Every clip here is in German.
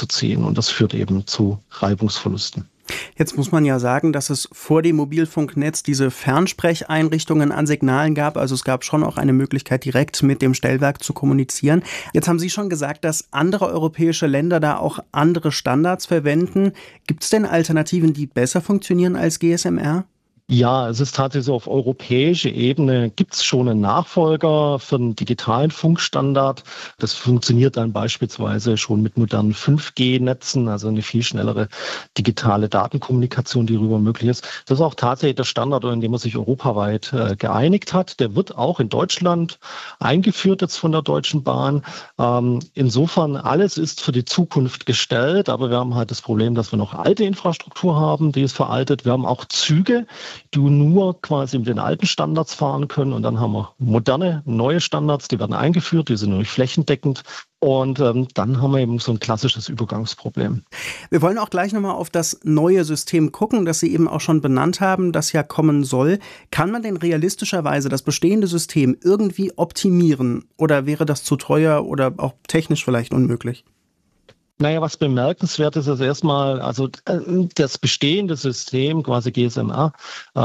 durchzuziehen. Und das führt eben zu Reibungsverlusten. Jetzt muss man ja sagen, dass es vor dem Mobilfunknetz diese Fernsprecheinrichtungen an Signalen gab. Also es gab schon auch eine Möglichkeit, direkt mit dem Stellwerk zu kommunizieren. Jetzt haben Sie schon gesagt, dass andere europäische Länder da auch andere Standards verwenden. Gibt es denn Alternativen, die besser funktionieren als GSMR? Ja, es ist tatsächlich so, auf europäischer Ebene gibt es schon einen Nachfolger für den digitalen Funkstandard. Das funktioniert dann beispielsweise schon mit modernen 5G-Netzen, also eine viel schnellere digitale Datenkommunikation, die darüber möglich ist. Das ist auch tatsächlich der Standard, in dem man sich europaweit geeinigt hat. Der wird auch in Deutschland eingeführt jetzt von der Deutschen Bahn. Insofern, alles ist für die Zukunft gestellt, aber wir haben halt das Problem, dass wir noch alte Infrastruktur haben, die ist veraltet. Wir haben auch Züge, die nur quasi mit den alten Standards fahren können. Und dann haben wir moderne, neue Standards, die werden eingeführt, die sind nämlich flächendeckend. Und dann haben wir eben so ein klassisches Übergangsproblem. Wir wollen auch gleich nochmal auf das neue System gucken, das Sie eben auch schon benannt haben, das ja kommen soll. Kann man denn realistischerweise das bestehende System irgendwie optimieren? Oder wäre das zu teuer oder auch technisch vielleicht unmöglich? Naja, was bemerkenswert ist, ist erstmal, also das bestehende System, quasi GSMR,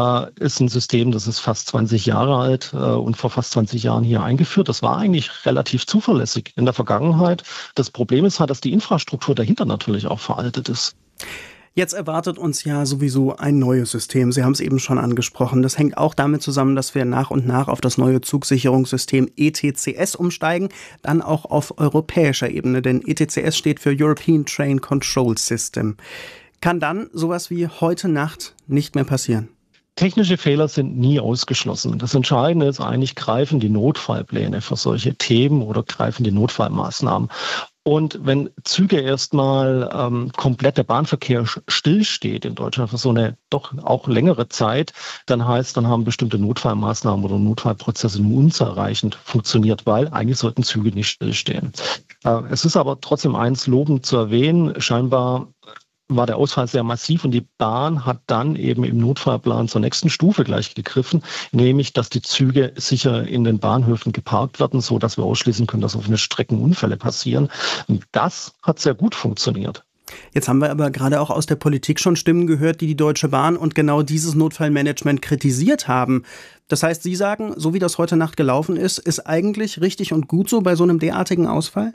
ist ein System, das ist fast 20 Jahre alt und vor fast 20 Jahren hier eingeführt. Das war eigentlich relativ zuverlässig in der Vergangenheit. Das Problem ist halt, dass die Infrastruktur dahinter natürlich auch veraltet ist. Jetzt erwartet uns ja sowieso ein neues System. Sie haben es eben schon angesprochen. Das hängt auch damit zusammen, dass wir nach und nach auf das neue Zugsicherungssystem ETCS umsteigen, dann auch auf europäischer Ebene, denn ETCS steht für European Train Control System. Kann dann sowas wie heute Nacht nicht mehr passieren? Technische Fehler sind nie ausgeschlossen. Das Entscheidende ist eigentlich, greifen die Notfallpläne für solche Themen oder greifen die Notfallmaßnahmen. Und wenn Züge erstmal komplett der Bahnverkehr stillsteht in Deutschland für so eine doch auch längere Zeit, dann haben bestimmte Notfallmaßnahmen oder Notfallprozesse nur unzureichend funktioniert, weil eigentlich sollten Züge nicht stillstehen. Es ist aber trotzdem eins lobend zu erwähnen, scheinbar war der Ausfall sehr massiv und die Bahn hat dann eben im Notfallplan zur nächsten Stufe gleich gegriffen, nämlich, dass die Züge sicher in den Bahnhöfen geparkt werden, so dass wir ausschließen können, dass auf den Strecken Unfälle passieren. Und das hat sehr gut funktioniert. Jetzt haben wir aber gerade auch aus der Politik schon Stimmen gehört, die Deutsche Bahn und genau dieses Notfallmanagement kritisiert haben. Das heißt, Sie sagen, so wie das heute Nacht gelaufen ist eigentlich richtig und gut so bei so einem derartigen Ausfall?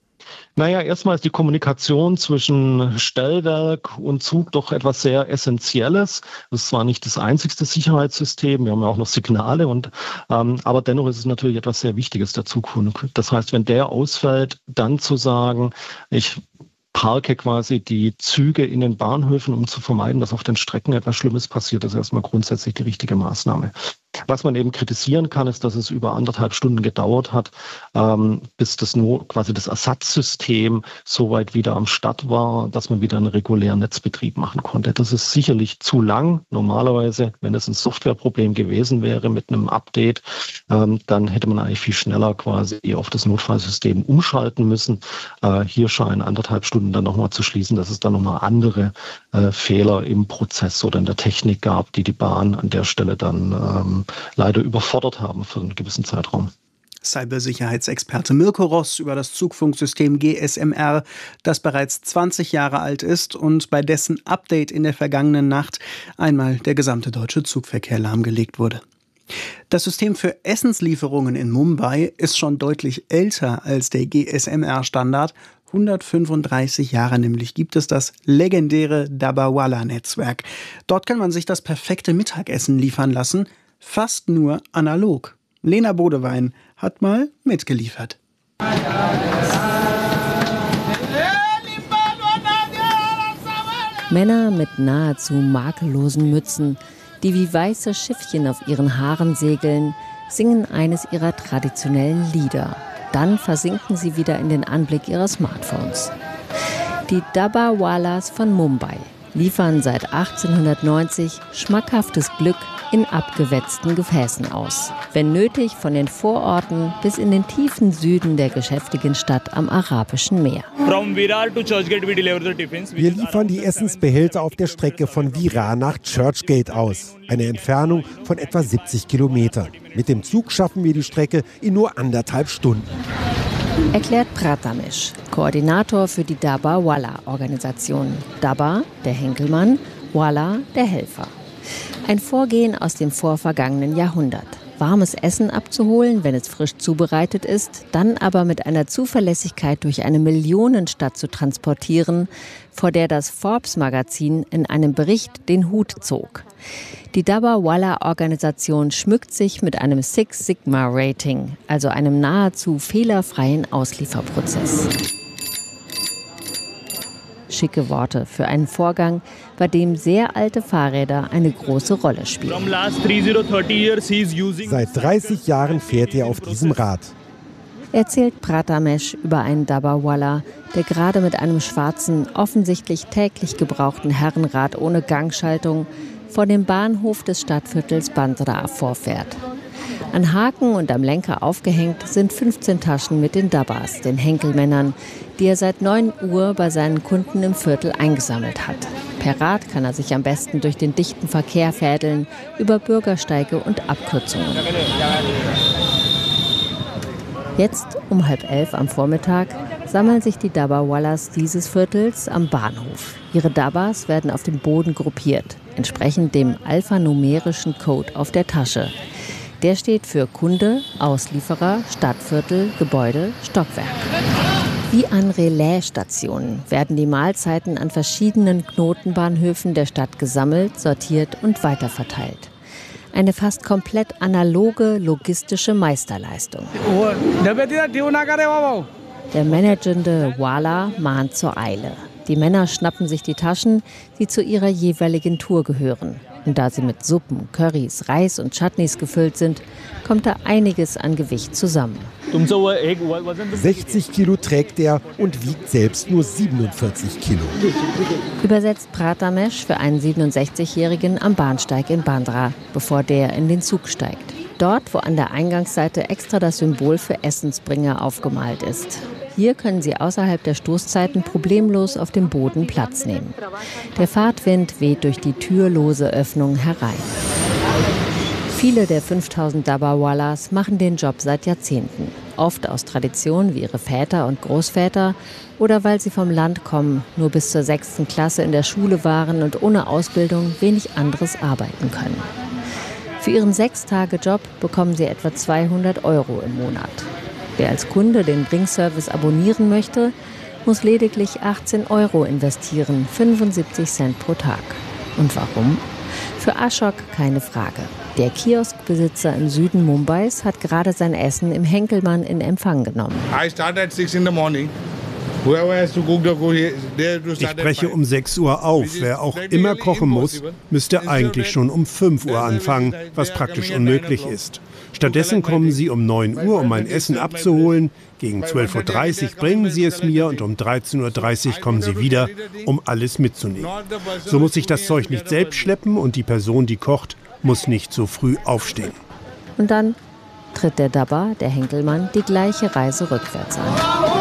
Naja, erstmal ist die Kommunikation zwischen Stellwerk und Zug doch etwas sehr Essentielles. Das ist zwar nicht das einzigste Sicherheitssystem, wir haben ja auch noch Signale, aber dennoch ist es natürlich etwas sehr Wichtiges der Zukunft. Das heißt, wenn der ausfällt, dann zu sagen, ich parke quasi die Züge in den Bahnhöfen, um zu vermeiden, dass auf den Strecken etwas Schlimmes passiert, ist erstmal grundsätzlich die richtige Maßnahme. Was man eben kritisieren kann, ist, dass es über 1,5 Stunden gedauert hat, bis quasi das Ersatzsystem soweit wieder am Start war, dass man wieder einen regulären Netzbetrieb machen konnte. Das ist sicherlich zu lang. Normalerweise, wenn es ein Softwareproblem gewesen wäre mit einem Update, dann hätte man eigentlich viel schneller quasi auf das Notfallsystem umschalten müssen. Hier scheinen 1,5 Stunden dann nochmal zu schließen, dass es dann nochmal andere Fehler im Prozess oder in der Technik gab, die Bahn an der Stelle dann leider überfordert haben für einen gewissen Zeitraum. Cybersicherheitsexperte Mirko Ross über das Zugfunksystem GSMR, das bereits 20 Jahre alt ist und bei dessen Update in der vergangenen Nacht einmal der gesamte deutsche Zugverkehr lahmgelegt wurde. Das System für Essenslieferungen in Mumbai ist schon deutlich älter als der GSMR-Standard. 135 Jahre nämlich gibt es das legendäre Dabawala-Netzwerk. Dort kann man sich das perfekte Mittagessen liefern lassen, fast nur analog. Lena Bodewein hat mal mitgeliefert. Männer mit nahezu makellosen Mützen, die wie weiße Schiffchen auf ihren Haaren segeln, singen eines ihrer traditionellen Lieder. Dann versinken sie wieder in den Anblick ihrer Smartphones. Die Dabbawalas von Mumbai liefern seit 1890 schmackhaftes Glück in abgewetzten Gefäßen aus. Wenn nötig von den Vororten bis in den tiefen Süden der geschäftigen Stadt am Arabischen Meer. Wir liefern die Essensbehälter auf der Strecke von Virar nach Churchgate aus. Eine Entfernung von etwa 70 Kilometern. Mit dem Zug schaffen wir die Strecke in nur 1,5 Stunden. Erklärt Prathamesh, Koordinator für die Dabawala-Organisation. Daba, der Henkelmann, Wala, der Helfer. Ein Vorgehen aus dem vorvergangenen Jahrhundert. Warmes Essen abzuholen, wenn es frisch zubereitet ist, dann aber mit einer Zuverlässigkeit durch eine Millionenstadt zu transportieren, vor der das Forbes-Magazin in einem Bericht den Hut zog. Die Dabawala-Organisation schmückt sich mit einem Six Sigma-Rating, also einem nahezu fehlerfreien Auslieferprozess. Schicke Worte für einen Vorgang, bei dem sehr alte Fahrräder eine große Rolle spielen. Seit 30 Jahren fährt er auf diesem Rad. Erzählt Prathamesh über einen Dabawala, der gerade mit einem schwarzen, offensichtlich täglich gebrauchten Herrenrad ohne Gangschaltung vor dem Bahnhof des Stadtviertels Bandra vorfährt. An Haken und am Lenker aufgehängt sind 15 Taschen mit den Dabas, den Henkelmännern, die er seit 9 Uhr bei seinen Kunden im Viertel eingesammelt hat. Per Rad kann er sich am besten durch den dichten Verkehr fädeln, über Bürgersteige und Abkürzungen. Jetzt um 10:30 am Vormittag sammeln sich die Dabawalas dieses Viertels am Bahnhof. Ihre Dabas werden auf dem Boden gruppiert, entsprechend dem alphanumerischen Code auf der Tasche. Der steht für Kunde, Auslieferer, Stadtviertel, Gebäude, Stockwerk. Wie an Relaisstationen werden die Mahlzeiten an verschiedenen Knotenbahnhöfen der Stadt gesammelt, sortiert und weiterverteilt. Eine fast komplett analoge logistische Meisterleistung. Der managende Wala mahnt zur Eile. Die Männer schnappen sich die Taschen, die zu ihrer jeweiligen Tour gehören. Und da sie mit Suppen, Currys, Reis und Chutneys gefüllt sind, kommt da einiges an Gewicht zusammen. 60 Kilo trägt er und wiegt selbst nur 47 Kilo. Übersetzt Prathamesh für einen 67-Jährigen am Bahnsteig in Bandra, bevor der in den Zug steigt. Dort, wo an der Eingangsseite extra das Symbol für Essensbringer aufgemalt ist. Hier können sie außerhalb der Stoßzeiten problemlos auf dem Boden Platz nehmen. Der Fahrtwind weht durch die türlose Öffnung herein. Viele der 5000 Dabawalas machen den Job seit Jahrzehnten. Oft aus Tradition wie ihre Väter und Großväter oder weil sie vom Land kommen, nur bis zur 6. Klasse in der Schule waren und ohne Ausbildung wenig anderes arbeiten können. Für ihren 6-Tage-Job bekommen sie etwa 200 € im Monat. Wer als Kunde den Bringservice abonnieren möchte, muss lediglich 18 € investieren, 75 Cent pro Tag. Und warum? Für Ashok keine Frage. Der Kioskbesitzer im Süden Mumbais hat gerade sein Essen im Henkelmann in Empfang genommen. Ich breche um 6 Uhr auf. Wer auch immer kochen muss, müsste eigentlich schon um 5 Uhr anfangen, was praktisch unmöglich ist. Stattdessen kommen sie um 9 Uhr, um mein Essen abzuholen. Gegen 12:30 Uhr bringen sie es mir und um 13:30 Uhr kommen sie wieder, um alles mitzunehmen. So muss ich das Zeug nicht selbst schleppen und die Person, die kocht, muss nicht so früh aufstehen. Und dann tritt der Daba, der Henkelmann, die gleiche Reise rückwärts an.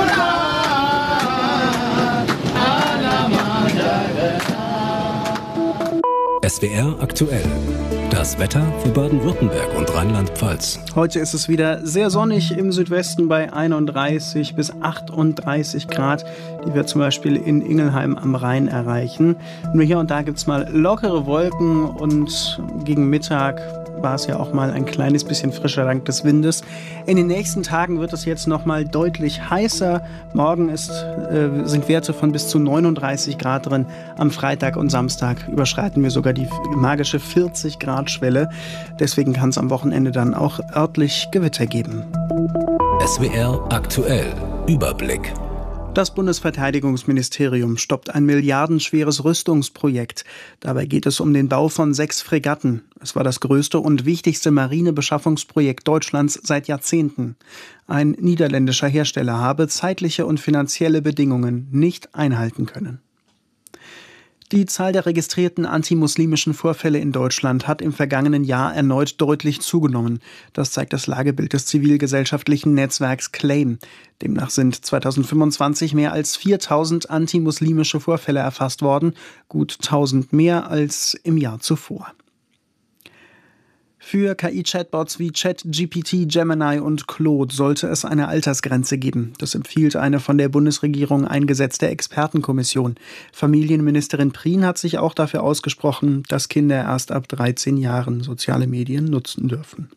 SWR aktuell. Das Wetter für Baden-Württemberg und Rheinland-Pfalz. Heute ist es wieder sehr sonnig im Südwesten bei 31 bis 38 Grad, die wir zum Beispiel in Ingelheim am Rhein erreichen. Nur hier und da gibt es mal lockere Wolken und gegen Mittag war es ja auch mal ein kleines bisschen frischer dank des Windes. In den nächsten Tagen wird es jetzt noch mal deutlich heißer. Morgen sind Werte von bis zu 39 Grad drin. Am Freitag und Samstag überschreiten wir sogar die magische 40 Grad Schwelle. Deswegen kann es am Wochenende dann auch örtlich Gewitter geben. SWR aktuell. Überblick. Das Bundesverteidigungsministerium stoppt ein milliardenschweres Rüstungsprojekt. Dabei geht es um den Bau von 6 Fregatten. Es war das größte und wichtigste Marinebeschaffungsprojekt Deutschlands seit Jahrzehnten. Ein niederländischer Hersteller habe zeitliche und finanzielle Bedingungen nicht einhalten können. Die Zahl der registrierten antimuslimischen Vorfälle in Deutschland hat im vergangenen Jahr erneut deutlich zugenommen. Das zeigt das Lagebild des zivilgesellschaftlichen Netzwerks CLAIM. Demnach sind 2025 mehr als 4000 antimuslimische Vorfälle erfasst worden, gut 1000 mehr als im Jahr zuvor. Für KI-Chatbots wie ChatGPT, Gemini und Claude sollte es eine Altersgrenze geben. Das empfiehlt eine von der Bundesregierung eingesetzte Expertenkommission. Familienministerin Prien hat sich auch dafür ausgesprochen, dass Kinder erst ab 13 Jahren soziale Medien nutzen dürfen.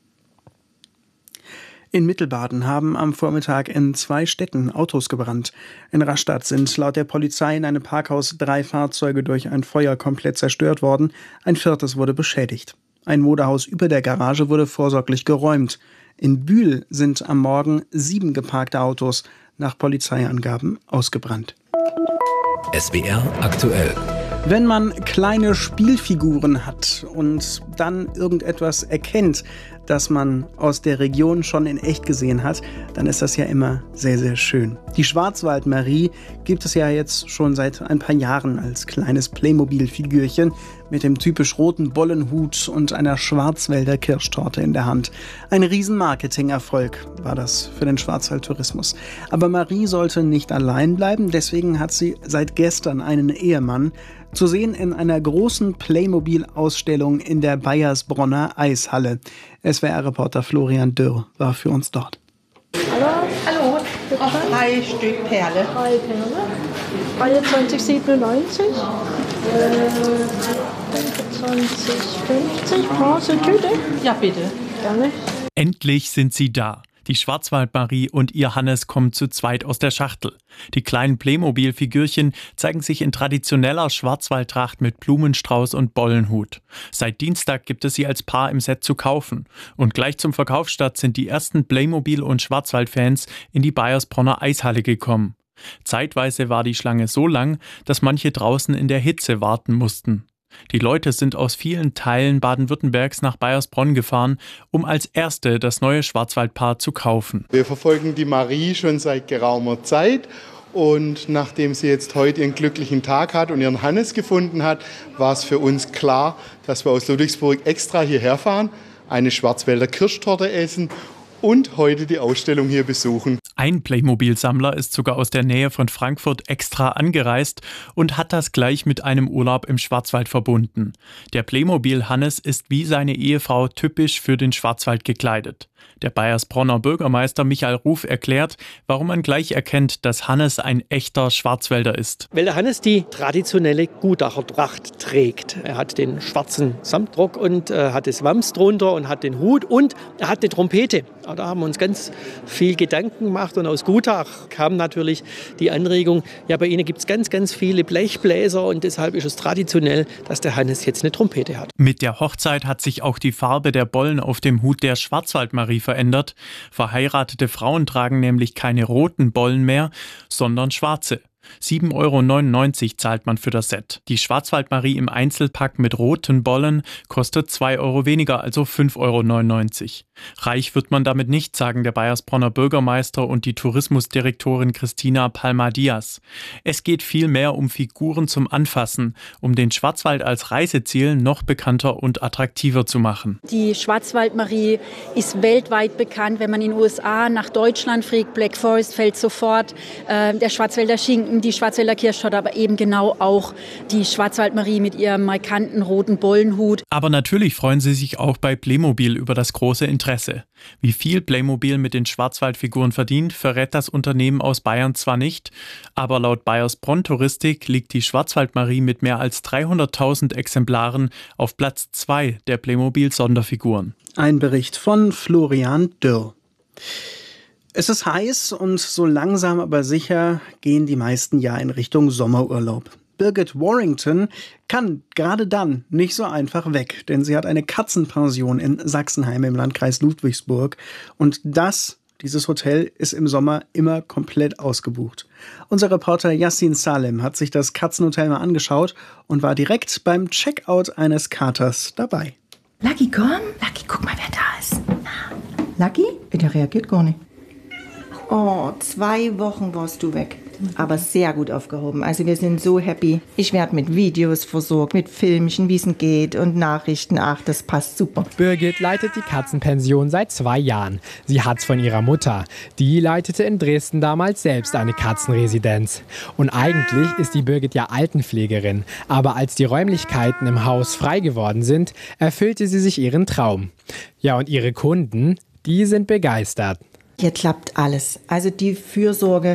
In Mittelbaden haben am Vormittag in 2 Städten Autos gebrannt. In Rastatt sind laut der Polizei in einem Parkhaus 3 Fahrzeuge durch ein Feuer komplett zerstört worden. Ein 4. wurde beschädigt. Ein Modehaus über der Garage wurde vorsorglich geräumt. In Bühl sind am Morgen 7 geparkte Autos nach Polizeiangaben ausgebrannt. SWR aktuell. Wenn man kleine Spielfiguren hat und dann irgendetwas erkennt, das man aus der Region schon in echt gesehen hat, dann ist das ja immer sehr, sehr schön. Die Schwarzwaldmarie gibt es ja jetzt schon seit ein paar Jahren als kleines Playmobil-Figürchen mit dem typisch roten Bollenhut und einer Schwarzwälder Kirschtorte in der Hand. Ein Riesen-Marketing-Erfolg war das für den Schwarzwaldtourismus. Aber Marie sollte nicht allein bleiben, deswegen hat sie seit gestern einen Ehemann, zu sehen in einer großen Playmobil-Ausstellung in der Baiersbronner Eishalle. SWR-Reporter Florian Dürr war für uns dort. Hallo. Hallo. 3 Stück Perle. 3 Perle. Reihe 2097. 2050. Bronzetüte. Ja, bitte. Gerne. Endlich sind sie da. Die Schwarzwaldmarie und ihr Hannes kommen zu zweit aus der Schachtel. Die kleinen Playmobil-Figürchen zeigen sich in traditioneller Schwarzwaldtracht mit Blumenstrauß und Bollenhut. Seit Dienstag gibt es sie als Paar im Set zu kaufen. Und gleich zum Verkaufsstart sind die ersten Playmobil- und Schwarzwald-Fans in die Baiersbronner Eishalle gekommen. Zeitweise war die Schlange so lang, dass manche draußen in der Hitze warten mussten. Die Leute sind aus vielen Teilen Baden-Württembergs nach Baiersbronn gefahren, um als Erste das neue Schwarzwaldpaar zu kaufen. Wir verfolgen die Marie schon seit geraumer Zeit und nachdem sie jetzt heute ihren glücklichen Tag hat und ihren Hannes gefunden hat, war es für uns klar, dass wir aus Ludwigsburg extra hierher fahren, eine Schwarzwälder Kirschtorte essen und heute die Ausstellung hier besuchen. Ein Playmobil-Sammler ist sogar aus der Nähe von Frankfurt extra angereist und hat das gleich mit einem Urlaub im Schwarzwald verbunden. Der Playmobil-Hannes ist wie seine Ehefrau typisch für den Schwarzwald gekleidet. Der Baiersbronner Bürgermeister Michael Ruf erklärt, warum man gleich erkennt, dass Hannes ein echter Schwarzwälder ist. Weil der Hannes die traditionelle Gutachertracht trägt. Er hat den schwarzen Samtrock und hat das Wams drunter und hat den Hut und er hat eine Trompete. Da haben wir uns ganz viel Gedanken gemacht und aus Gutach kam natürlich die Anregung, ja, bei Ihnen gibt es ganz, ganz viele Blechbläser und deshalb ist es traditionell, dass der Hannes jetzt eine Trompete hat. Mit der Hochzeit hat sich auch die Farbe der Bollen auf dem Hut der Schwarzwaldmarie verändert. Verheiratete Frauen tragen nämlich keine roten Bollen mehr, sondern schwarze. 7,99 € zahlt man für das Set. Die Schwarzwaldmarie im Einzelpack mit roten Bollen kostet 2 € weniger, also 5,99 €. Reich wird man damit nicht, sagen der Baiersbronner Bürgermeister und die Tourismusdirektorin Christina Palma-Diaz. Es geht vielmehr um Figuren zum Anfassen, um den Schwarzwald als Reiseziel noch bekannter und attraktiver zu machen. Die Schwarzwaldmarie ist weltweit bekannt. Wenn man in den USA nach Deutschland fliegt, Black Forest fällt sofort, der Schwarzwälder Schinken, die Schwarzwälder Kirschtorte, aber eben genau auch die Schwarzwaldmarie mit ihrem markanten roten Bollenhut. Aber natürlich freuen sie sich auch bei Playmobil über das große Interesse. Wie viel Playmobil mit den Schwarzwaldfiguren verdient, verrät das Unternehmen aus Bayern zwar nicht, aber laut Baiersbronn Touristik liegt die Schwarzwaldmarie mit mehr als 300.000 Exemplaren auf Platz 2 der Playmobil-Sonderfiguren. Ein Bericht von Florian Dürr. Es ist heiß und so langsam aber sicher gehen die meisten ja in Richtung Sommerurlaub. Birgit Warrington kann gerade dann nicht so einfach weg, denn sie hat eine Katzenpension in Sachsenheim im Landkreis Ludwigsburg und dieses Hotel ist im Sommer immer komplett ausgebucht. Unser Reporter Yassin Salem hat sich das Katzenhotel mal angeschaut und war direkt beim Checkout eines Katers dabei. Lucky, komm. Lucky, guck mal, wer da ist. Lucky? Der reagiert gar nicht. Oh, 2 Wochen warst du weg. aber sehr gut aufgehoben. Also wir sind so happy. Ich werde mit Videos versorgt, mit Filmchen, wie es geht und Nachrichten. Ach, das passt super. Birgit leitet die Katzenpension seit 2 Jahren. Sie hat's von ihrer Mutter. Die leitete in Dresden damals selbst eine Katzenresidenz. Und eigentlich ist die Birgit ja Altenpflegerin. Aber als die Räumlichkeiten im Haus frei geworden sind, erfüllte sie sich ihren Traum. Ja, und ihre Kunden, die sind begeistert. Hier klappt alles. Also die Fürsorge,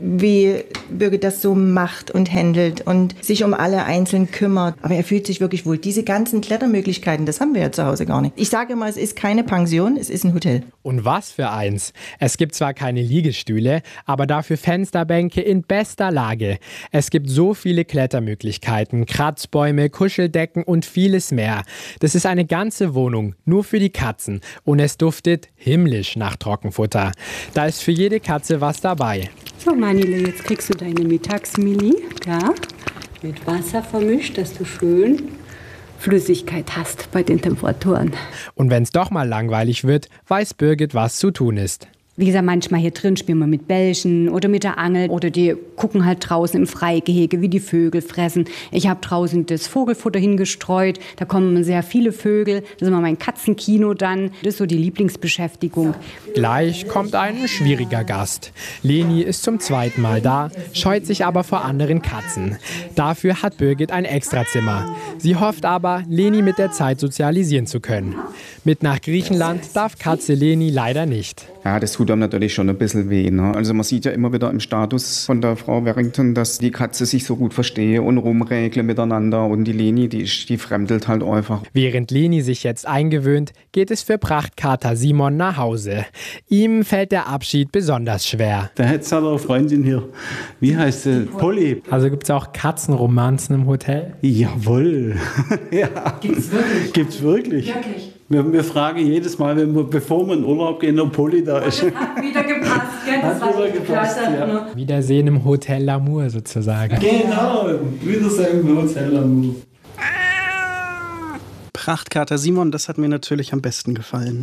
wie Birgit das so macht und handelt und sich um alle einzeln kümmert. Aber er fühlt sich wirklich wohl. Diese ganzen Klettermöglichkeiten, das haben wir ja zu Hause gar nicht. Ich sage immer, es ist keine Pension, es ist ein Hotel. Und was für eins. Es gibt zwar keine Liegestühle, aber dafür Fensterbänke in bester Lage. Es gibt so viele Klettermöglichkeiten, Kratzbäume, Kuscheldecken und vieles mehr. Das ist eine ganze Wohnung, nur für die Katzen. Und es duftet himmlisch nach Trockenfutter. Da ist für jede Katze was dabei. So, Manile, jetzt kriegst du deine Mittagsmilli, da, mit Wasser vermischt, dass du schön Flüssigkeit hast bei den Temperaturen. Und wenn es doch mal langweilig wird, weiß Birgit, was zu tun ist. Wie gesagt, manchmal hier drin spielen wir mit Bällchen oder mit der Angel oder die gucken halt draußen im Freigehege, wie die Vögel fressen. Ich habe draußen das Vogelfutter hingestreut, da kommen sehr viele Vögel. Das ist immer mein Katzenkino dann. Das ist so die Lieblingsbeschäftigung. Gleich kommt ein schwieriger Gast. Leni ist zum 2. Mal da, scheut sich aber vor anderen Katzen. Dafür hat Birgit ein Extrazimmer. Sie hofft aber, Leni mit der Zeit sozialisieren zu können. Mit nach Griechenland darf Katze Leni leider nicht. Ja, das tut einem natürlich schon ein bisschen weh. Ne? Also man sieht ja immer wieder im Status von der Frau Warrington, dass die Katze sich so gut verstehe und rumregle miteinander. Und die Leni, die fremdelt halt einfach. Während Leni sich jetzt eingewöhnt, geht es für Prachtkater Simon nach Hause. Ihm fällt der Abschied besonders schwer. Der hat seine Freundin hier. Wie heißt sie? Polly. Also gibt es auch Katzenromanzen im Hotel? Jawohl. Ja. Gibt's wirklich? Gibt's wirklich. Wirklich? Wir fragen jedes Mal, bevor wir in Urlaub gehen, ob Polly da ist. Das hat wieder gepasst, gell? Das hat wieder gepasst, ja. Wiedersehen im Hotel L'Amour sozusagen. Genau, Wiedersehen im Hotel L'Amour. Prachtkater Simon, das hat mir natürlich am besten gefallen.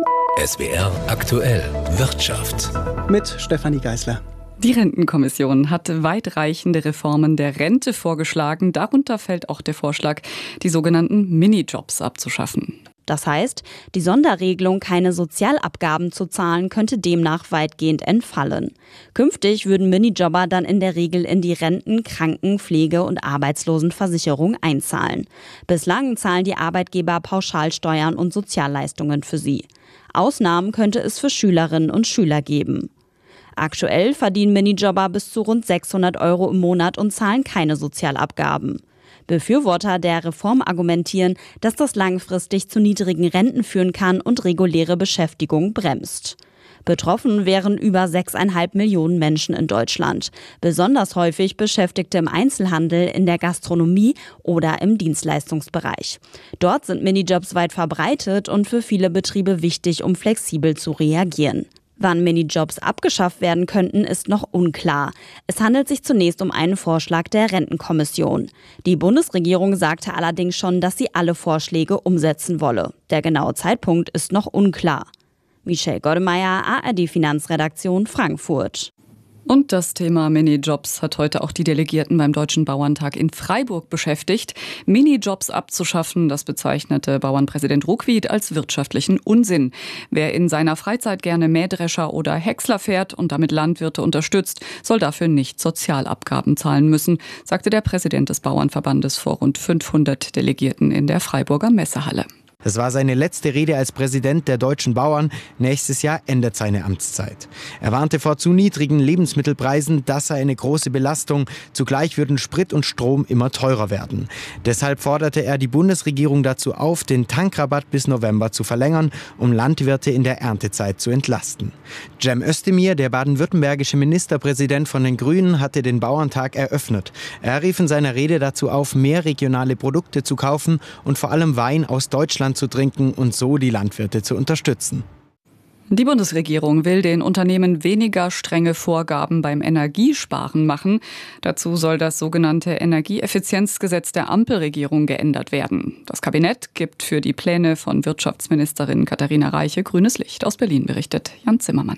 SWR aktuell Wirtschaft. Mit Stefanie Geisler. Die Rentenkommission hat weitreichende Reformen der Rente vorgeschlagen. Darunter fällt auch der Vorschlag, die sogenannten Minijobs abzuschaffen. Das heißt, die Sonderregelung, keine Sozialabgaben zu zahlen, könnte demnach weitgehend entfallen. Künftig würden Minijobber dann in der Regel in die Renten-, Kranken-, Pflege- und Arbeitslosenversicherung einzahlen. Bislang zahlen die Arbeitgeber Pauschalsteuern und Sozialleistungen für sie. Ausnahmen könnte es für Schülerinnen und Schüler geben. Aktuell verdienen Minijobber bis zu rund 600 € im Monat und zahlen keine Sozialabgaben. Befürworter der Reform argumentieren, dass das langfristig zu niedrigen Renten führen kann und reguläre Beschäftigung bremst. Betroffen wären über 6,5 Millionen Menschen in Deutschland. Besonders häufig Beschäftigte im Einzelhandel, in der Gastronomie oder im Dienstleistungsbereich. Dort sind Minijobs weit verbreitet und für viele Betriebe wichtig, um flexibel zu reagieren. Wann Minijobs abgeschafft werden könnten, ist noch unklar. Es handelt sich zunächst um einen Vorschlag der Rentenkommission. Die Bundesregierung sagte allerdings schon, dass sie alle Vorschläge umsetzen wolle. Der genaue Zeitpunkt ist noch unklar. Michelle Goddemeyer, ARD Finanzredaktion, Frankfurt. Und das Thema Minijobs hat heute auch die Delegierten beim Deutschen Bauerntag in Freiburg beschäftigt. Minijobs abzuschaffen, das bezeichnete Bauernpräsident Ruckwied als wirtschaftlichen Unsinn. Wer in seiner Freizeit gerne Mähdrescher oder Häcksler fährt und damit Landwirte unterstützt, soll dafür nicht Sozialabgaben zahlen müssen, sagte der Präsident des Bauernverbandes vor rund 500 Delegierten in der Freiburger Messehalle. Das war seine letzte Rede als Präsident der deutschen Bauern. Nächstes Jahr endet seine Amtszeit. Er warnte vor zu niedrigen Lebensmittelpreisen, das sei eine große Belastung. Zugleich würden Sprit und Strom immer teurer werden. Deshalb forderte er die Bundesregierung dazu auf, den Tankrabatt bis November zu verlängern, um Landwirte in der Erntezeit zu entlasten. Cem Özdemir, der baden-württembergische Ministerpräsident von den Grünen, hatte den Bauerntag eröffnet. Er rief in seiner Rede dazu auf, mehr regionale Produkte zu kaufen und vor allem Wein aus Deutschland zu trinken und so die Landwirte zu unterstützen. Die Bundesregierung will den Unternehmen weniger strenge Vorgaben beim Energiesparen machen. Dazu soll das sogenannte Energieeffizienzgesetz der Ampelregierung geändert werden. Das Kabinett gibt für die Pläne von Wirtschaftsministerin Katharina Reiche grünes Licht. Aus Berlin berichtet Jan Zimmermann.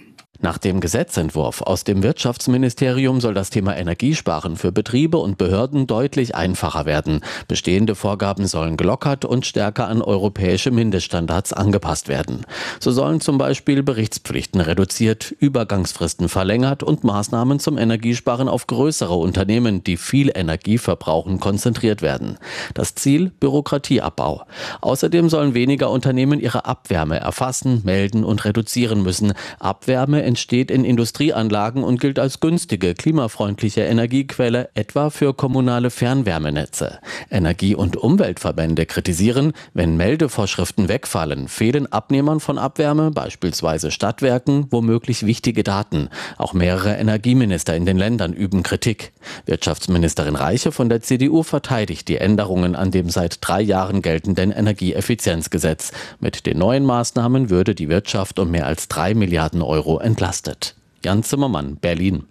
Nach dem Gesetzentwurf aus dem Wirtschaftsministerium soll das Thema Energiesparen für Betriebe und Behörden deutlich einfacher werden. Bestehende Vorgaben sollen gelockert und stärker an europäische Mindeststandards angepasst werden. So sollen zum Beispiel Berichtspflichten reduziert, Übergangsfristen verlängert und Maßnahmen zum Energiesparen auf größere Unternehmen, die viel Energie verbrauchen, konzentriert werden. Das Ziel: Bürokratieabbau. Außerdem sollen weniger Unternehmen ihre Abwärme erfassen, melden und reduzieren müssen. Abwärme entsteht in Industrieanlagen und gilt als günstige, klimafreundliche Energiequelle, etwa für kommunale Fernwärmenetze. Energie- und Umweltverbände kritisieren, wenn Meldevorschriften wegfallen, fehlen Abnehmern von Abwärme, beispielsweise Stadtwerken, womöglich wichtige Daten. Auch mehrere Energieminister in den Ländern üben Kritik. Wirtschaftsministerin Reiche von der CDU verteidigt die Änderungen an dem seit 3 Jahren geltenden Energieeffizienzgesetz. Mit den neuen Maßnahmen würde die Wirtschaft um mehr als 3 Milliarden Euro entlastet. Jan Zimmermann, Berlin.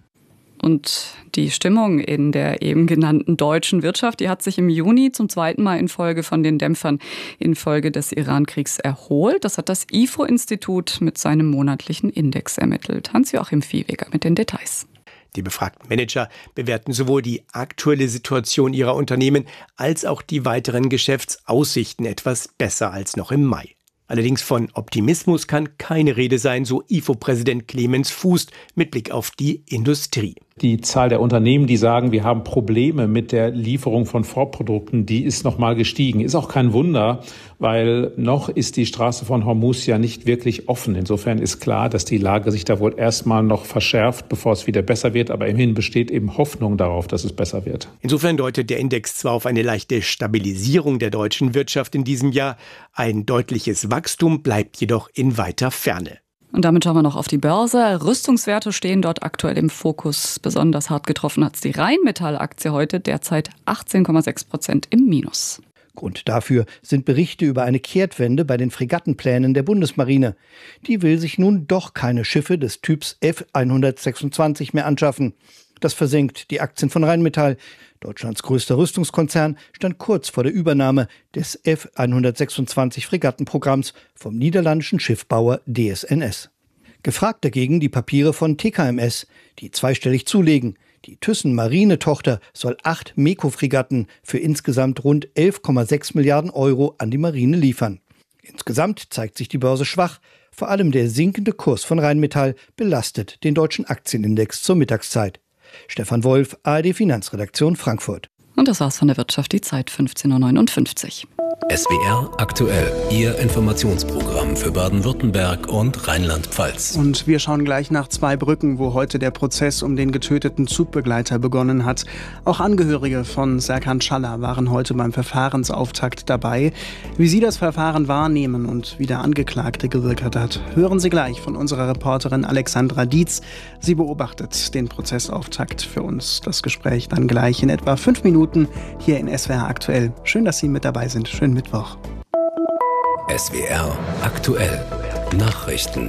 Und die Stimmung in der eben genannten deutschen Wirtschaft, die hat sich im Juni zum 2. Mal in Folge von den Dämpfern infolge des Iran-Kriegs erholt. Das hat das IFO-Institut mit seinem monatlichen Index ermittelt. Hans-Joachim Viehweger mit den Details. Die befragten Manager bewerten sowohl die aktuelle Situation ihrer Unternehmen als auch die weiteren Geschäftsaussichten etwas besser als noch im Mai. Allerdings von Optimismus kann keine Rede sein, so IFO-Präsident Clemens Fuß mit Blick auf die Industrie. Die Zahl der Unternehmen, die sagen, wir haben Probleme mit der Lieferung von Vorprodukten, die ist nochmal gestiegen. Ist auch kein Wunder, weil noch ist die Straße von Hormuz ja nicht wirklich offen. Insofern ist klar, dass die Lage sich da wohl erstmal noch verschärft, bevor es wieder besser wird. Aber immerhin besteht eben Hoffnung darauf, dass es besser wird. Insofern deutet der Index zwar auf eine leichte Stabilisierung der deutschen Wirtschaft in diesem Jahr, ein deutliches Wachstum bleibt jedoch in weiter Ferne. Und damit schauen wir noch auf die Börse. Rüstungswerte stehen dort aktuell im Fokus. Besonders hart getroffen hat es die Rheinmetall-Aktie heute, derzeit 18,6% im Minus. Grund dafür sind Berichte über eine Kehrtwende bei den Fregattenplänen der Bundesmarine. Die will sich nun doch keine Schiffe des Typs F-126 mehr anschaffen. Das versenkt die Aktien von Rheinmetall. Deutschlands größter Rüstungskonzern stand kurz vor der Übernahme des F-126 Fregattenprogramms vom niederländischen Schiffbauer DSNS. Gefragt dagegen die Papiere von TKMS, die zweistellig zulegen. Die Thyssen-Marine-Tochter soll 8 Meko-Fregatten für insgesamt rund 11,6 Milliarden Euro an die Marine liefern. Insgesamt zeigt sich die Börse schwach. Vor allem der sinkende Kurs von Rheinmetall belastet den deutschen Aktienindex zur Mittagszeit. Stefan Wolf, ARD Finanzredaktion Frankfurt. Und das war's von der Wirtschaft, die Zeit 15:59 Uhr. SWR aktuell, Ihr Informationsprogramm für Baden-Württemberg und Rheinland-Pfalz. Und wir schauen gleich nach Zweibrücken, wo heute der Prozess um den getöteten Zugbegleiter begonnen hat. Auch Angehörige von Serkan Schaller waren heute beim Verfahrensauftakt dabei. Wie sie das Verfahren wahrnehmen und wie der Angeklagte gewirkt hat, hören Sie gleich von unserer Reporterin Alexandra Dietz. Sie beobachtet den Prozessauftakt für uns. Das Gespräch dann gleich in etwa 5 Minuten hier in SWR aktuell. Schön, dass Sie mit dabei sind. Schönen Mittwoch. SWR aktuell. Nachrichten.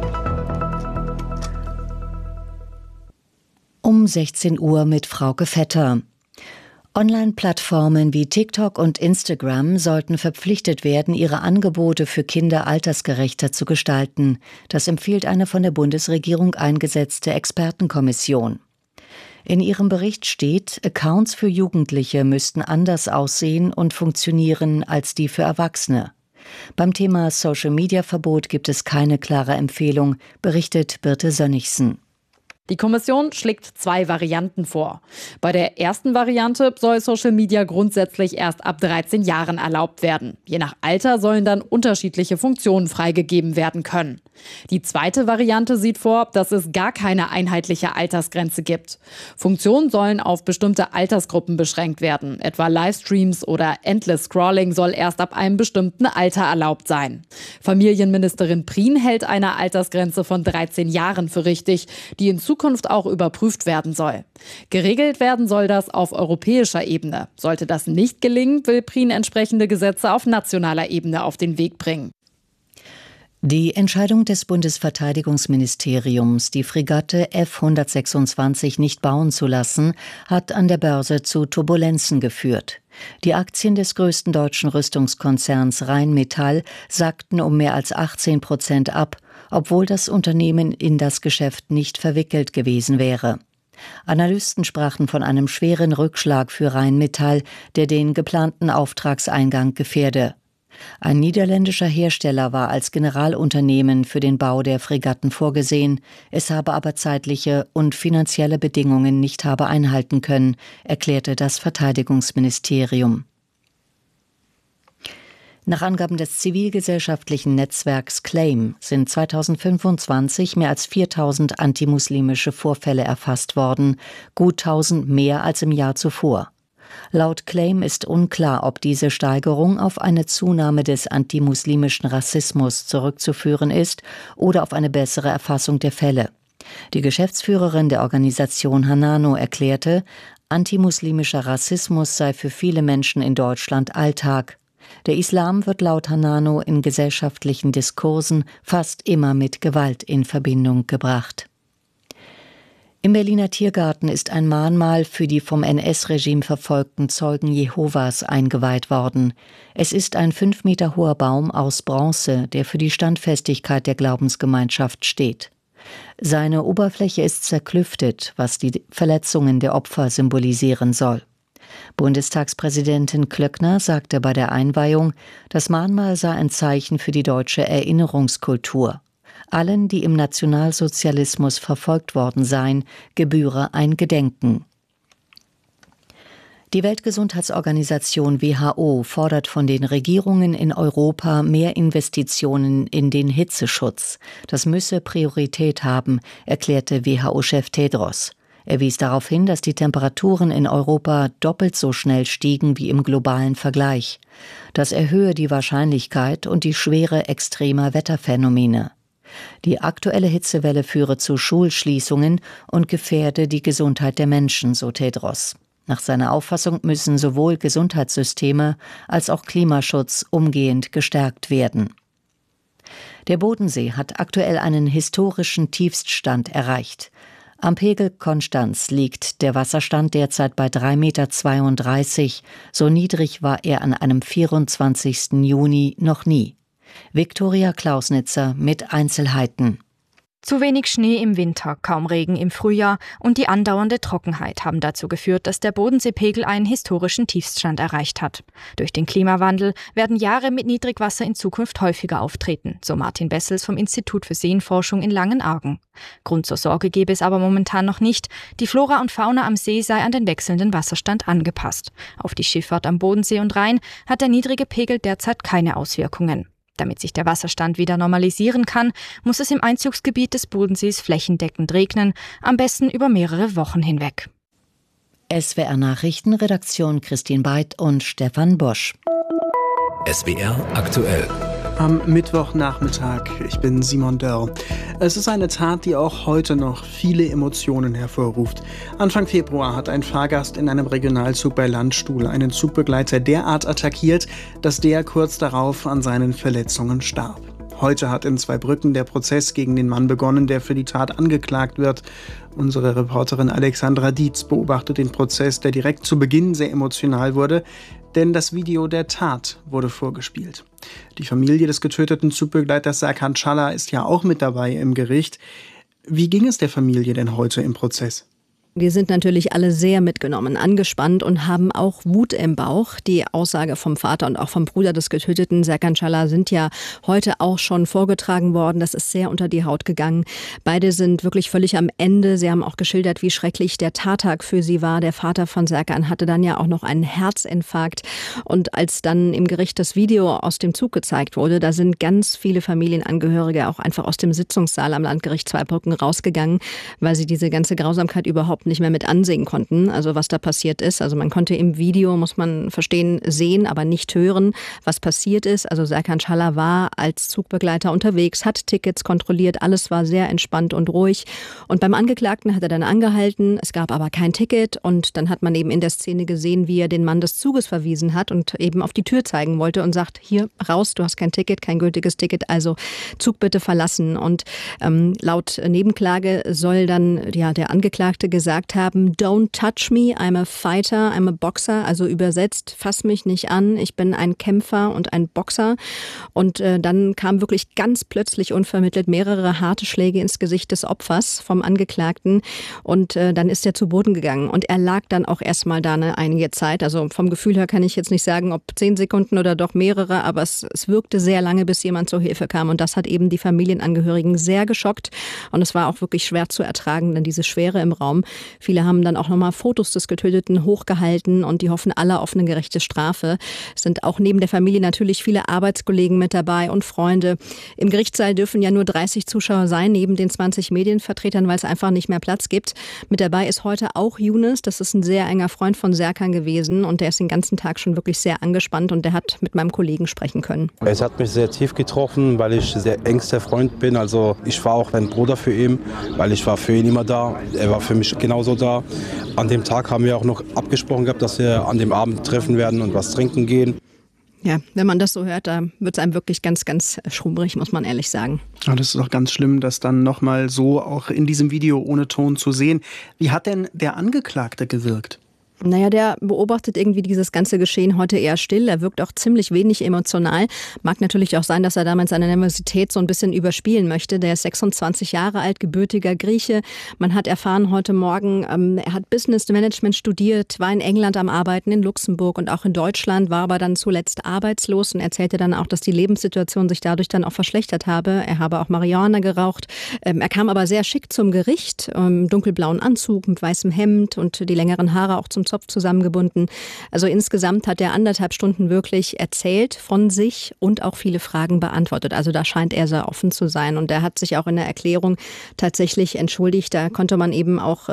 Um 16 Uhr mit Frauke Vetter. Online-Plattformen wie TikTok und Instagram sollten verpflichtet werden, ihre Angebote für Kinder altersgerechter zu gestalten. Das empfiehlt eine von der Bundesregierung eingesetzte Expertenkommission. In ihrem Bericht steht, Accounts für Jugendliche müssten anders aussehen und funktionieren als die für Erwachsene. Beim Thema Social-Media-Verbot gibt es keine klare Empfehlung, berichtet Birte Sönnigsen. Die Kommission schlägt 2 Varianten vor. Bei der ersten Variante soll Social Media grundsätzlich erst ab 13 Jahren erlaubt werden. Je nach Alter sollen dann unterschiedliche Funktionen freigegeben werden können. Die zweite Variante sieht vor, dass es gar keine einheitliche Altersgrenze gibt. Funktionen sollen auf bestimmte Altersgruppen beschränkt werden. Etwa Livestreams oder Endless Scrolling soll erst ab einem bestimmten Alter erlaubt sein. Familienministerin Prien hält eine Altersgrenze von 13 Jahren für richtig, die in Zukunft auch überprüft werden soll. Geregelt werden soll das auf europäischer Ebene. Sollte das nicht gelingen, will Prien entsprechende Gesetze auf nationaler Ebene auf den Weg bringen. Die Entscheidung des Bundesverteidigungsministeriums, die Fregatte F-126 nicht bauen zu lassen, hat an der Börse zu Turbulenzen geführt. Die Aktien des größten deutschen Rüstungskonzerns Rheinmetall sackten um mehr als 18% ab, obwohl das Unternehmen in das Geschäft nicht verwickelt gewesen wäre. Analysten sprachen von einem schweren Rückschlag für Rheinmetall, der den geplanten Auftragseingang gefährde. Ein niederländischer Hersteller war als Generalunternehmen für den Bau der Fregatten vorgesehen, es habe aber zeitliche und finanzielle Bedingungen nicht habe einhalten können, erklärte das Verteidigungsministerium. Nach Angaben des zivilgesellschaftlichen Netzwerks Claim sind 2025 mehr als 4.000 antimuslimische Vorfälle erfasst worden, gut 1.000 mehr als im Jahr zuvor. Laut Claim ist unklar, ob diese Steigerung auf eine Zunahme des antimuslimischen Rassismus zurückzuführen ist oder auf eine bessere Erfassung der Fälle. Die Geschäftsführerin der Organisation Hanano erklärte, antimuslimischer Rassismus sei für viele Menschen in Deutschland Alltag. Der Islam wird laut Hanano in gesellschaftlichen Diskursen fast immer mit Gewalt in Verbindung gebracht. Im Berliner Tiergarten ist ein Mahnmal für die vom NS-Regime verfolgten Zeugen Jehovas eingeweiht worden. Es ist ein 5 Meter hoher Baum aus Bronze, der für die Standfestigkeit der Glaubensgemeinschaft steht. Seine Oberfläche ist zerklüftet, was die Verletzungen der Opfer symbolisieren soll. Bundestagspräsidentin Klöckner sagte bei der Einweihung, das Mahnmal sei ein Zeichen für die deutsche Erinnerungskultur. Allen, die im Nationalsozialismus verfolgt worden seien, gebühre ein Gedenken. Die Weltgesundheitsorganisation WHO fordert von den Regierungen in Europa mehr Investitionen in den Hitzeschutz. Das müsse Priorität haben, erklärte WHO-Chef Tedros. Er wies darauf hin, dass die Temperaturen in Europa doppelt so schnell stiegen wie im globalen Vergleich. Das erhöhe die Wahrscheinlichkeit und die Schwere extremer Wetterphänomene. Die aktuelle Hitzewelle führe zu Schulschließungen und gefährde die Gesundheit der Menschen, so Tedros. Nach seiner Auffassung müssen sowohl Gesundheitssysteme als auch Klimaschutz umgehend gestärkt werden. Der Bodensee hat aktuell einen historischen Tiefststand erreicht. Am Pegel Konstanz liegt der Wasserstand derzeit bei 3,32 Meter. So niedrig war er an einem 24. Juni noch nie. Viktoria Klausnitzer mit Einzelheiten. Zu wenig Schnee im Winter, kaum Regen im Frühjahr und die andauernde Trockenheit haben dazu geführt, dass der Bodenseepegel einen historischen Tiefststand erreicht hat. Durch den Klimawandel werden Jahre mit Niedrigwasser in Zukunft häufiger auftreten, so Martin Bessels vom Institut für Seenforschung in Langenargen. Grund zur Sorge gebe es aber momentan noch nicht. Die Flora und Fauna am See sei an den wechselnden Wasserstand angepasst. Auf die Schifffahrt am Bodensee und Rhein hat der niedrige Pegel derzeit keine Auswirkungen. Damit sich der Wasserstand wieder normalisieren kann, muss es im Einzugsgebiet des Bodensees flächendeckend regnen, am besten über mehrere Wochen hinweg. SWR Nachrichten, Redaktion Christine Beid und Stefan Bosch. SWR aktuell. Am Mittwochnachmittag, ich bin Simon Dörr. Es ist eine Tat, die auch heute noch viele Emotionen hervorruft. Anfang Februar hat ein Fahrgast in einem Regionalzug bei Landstuhl einen Zugbegleiter derart attackiert, dass der kurz darauf an seinen Verletzungen starb. Heute hat in Zweibrücken der Prozess gegen den Mann begonnen, der für die Tat angeklagt wird. Unsere Reporterin Alexandra Dietz beobachtet den Prozess, der direkt zu Beginn sehr emotional wurde, denn das Video der Tat wurde vorgespielt. Die Familie des getöteten Zugbegleiters Serkan Çala ist ja auch mit dabei im Gericht. Wie ging es der Familie denn heute im Prozess? Wir sind natürlich alle sehr mitgenommen, angespannt und haben auch Wut im Bauch. Die Aussage vom Vater und auch vom Bruder des Getöteten, Serkan Çala, sind ja heute auch schon vorgetragen worden. Das ist sehr unter die Haut gegangen. Beide sind wirklich völlig am Ende. Sie haben auch geschildert, wie schrecklich der Tattag für sie war. Der Vater von Serkan hatte dann ja auch noch einen Herzinfarkt. Und als dann im Gericht das Video aus dem Zug gezeigt wurde, da sind ganz viele Familienangehörige auch einfach aus dem Sitzungssaal am Landgericht Zweibrücken rausgegangen, weil sie diese ganze Grausamkeit überhaupt überhaupt nicht mehr mit ansehen konnten, also was da passiert ist. Also man konnte im Video, muss man verstehen, sehen, aber nicht hören, was passiert ist. Also Serkan Çağlar war als Zugbegleiter unterwegs, hat Tickets kontrolliert, alles war sehr entspannt und ruhig. Und beim Angeklagten hat er dann angehalten, es gab aber kein Ticket und dann hat man eben in der Szene gesehen, wie er den Mann des Zuges verwiesen hat und eben auf die Tür zeigen wollte und sagt, hier raus, du hast kein Ticket, kein gültiges Ticket, also Zug bitte verlassen. Und laut Nebenklage soll dann der Angeklagte gesagt haben, don't touch me, I'm a fighter, I'm a boxer, also übersetzt, fass mich nicht an, ich bin ein Kämpfer und ein Boxer. Und dann kam wirklich ganz plötzlich unvermittelt mehrere harte Schläge ins Gesicht des Opfers vom Angeklagten und dann ist er zu Boden gegangen und er lag dann auch erstmal da einige Zeit. Also vom Gefühl her kann ich jetzt nicht sagen, ob 10 Sekunden oder doch mehrere, aber es wirkte sehr lange, bis jemand zur Hilfe kam und das hat eben die Familienangehörigen sehr geschockt und es war auch wirklich schwer zu ertragen, denn diese Schwere im Raum. Viele haben dann auch nochmal Fotos des Getöteten hochgehalten und die hoffen alle auf eine gerechte Strafe. Es sind auch neben der Familie natürlich viele Arbeitskollegen mit dabei und Freunde. Im Gerichtssaal dürfen ja nur 30 Zuschauer sein, neben den 20 Medienvertretern, weil es einfach nicht mehr Platz gibt. Mit dabei ist heute auch Yunus, das ist ein sehr enger Freund von Serkan gewesen und der ist den ganzen Tag schon wirklich sehr angespannt und der hat mit meinem Kollegen sprechen können. Es hat mich sehr tief getroffen, weil ich sehr engster Freund bin. Also ich war auch ein Bruder für ihn, weil ich war für ihn immer da. Er war für mich genauso da. An dem Tag haben wir auch noch abgesprochen gehabt, dass wir an dem Abend treffen werden und was trinken gehen. Ja, wenn man das so hört, da wird es einem wirklich ganz, ganz schummrig, muss man ehrlich sagen. Ja, das ist auch ganz schlimm, das dann nochmal so auch in diesem Video ohne Ton zu sehen. Wie hat denn der Angeklagte gewirkt? Naja, der beobachtet irgendwie dieses ganze Geschehen heute eher still. Er wirkt auch ziemlich wenig emotional. Mag natürlich auch sein, dass er damit seine Nervosität so ein bisschen überspielen möchte. Der ist 26 Jahre alt, gebürtiger Grieche. Man hat erfahren heute Morgen, er hat Business Management studiert, war in England am Arbeiten, in Luxemburg und auch in Deutschland, war aber dann zuletzt arbeitslos und erzählte dann auch, dass die Lebenssituation sich dadurch dann auch verschlechtert habe. Er habe auch Marihuana geraucht. Er kam aber sehr schick zum Gericht, im dunkelblauen Anzug mit weißem Hemd und die längeren Haare auch zum Zopf zusammengebunden. Also insgesamt hat er 1,5 Stunden wirklich erzählt von sich und auch viele Fragen beantwortet. Also da scheint er sehr offen zu sein und er hat sich auch in der Erklärung tatsächlich entschuldigt. Da konnte man eben auch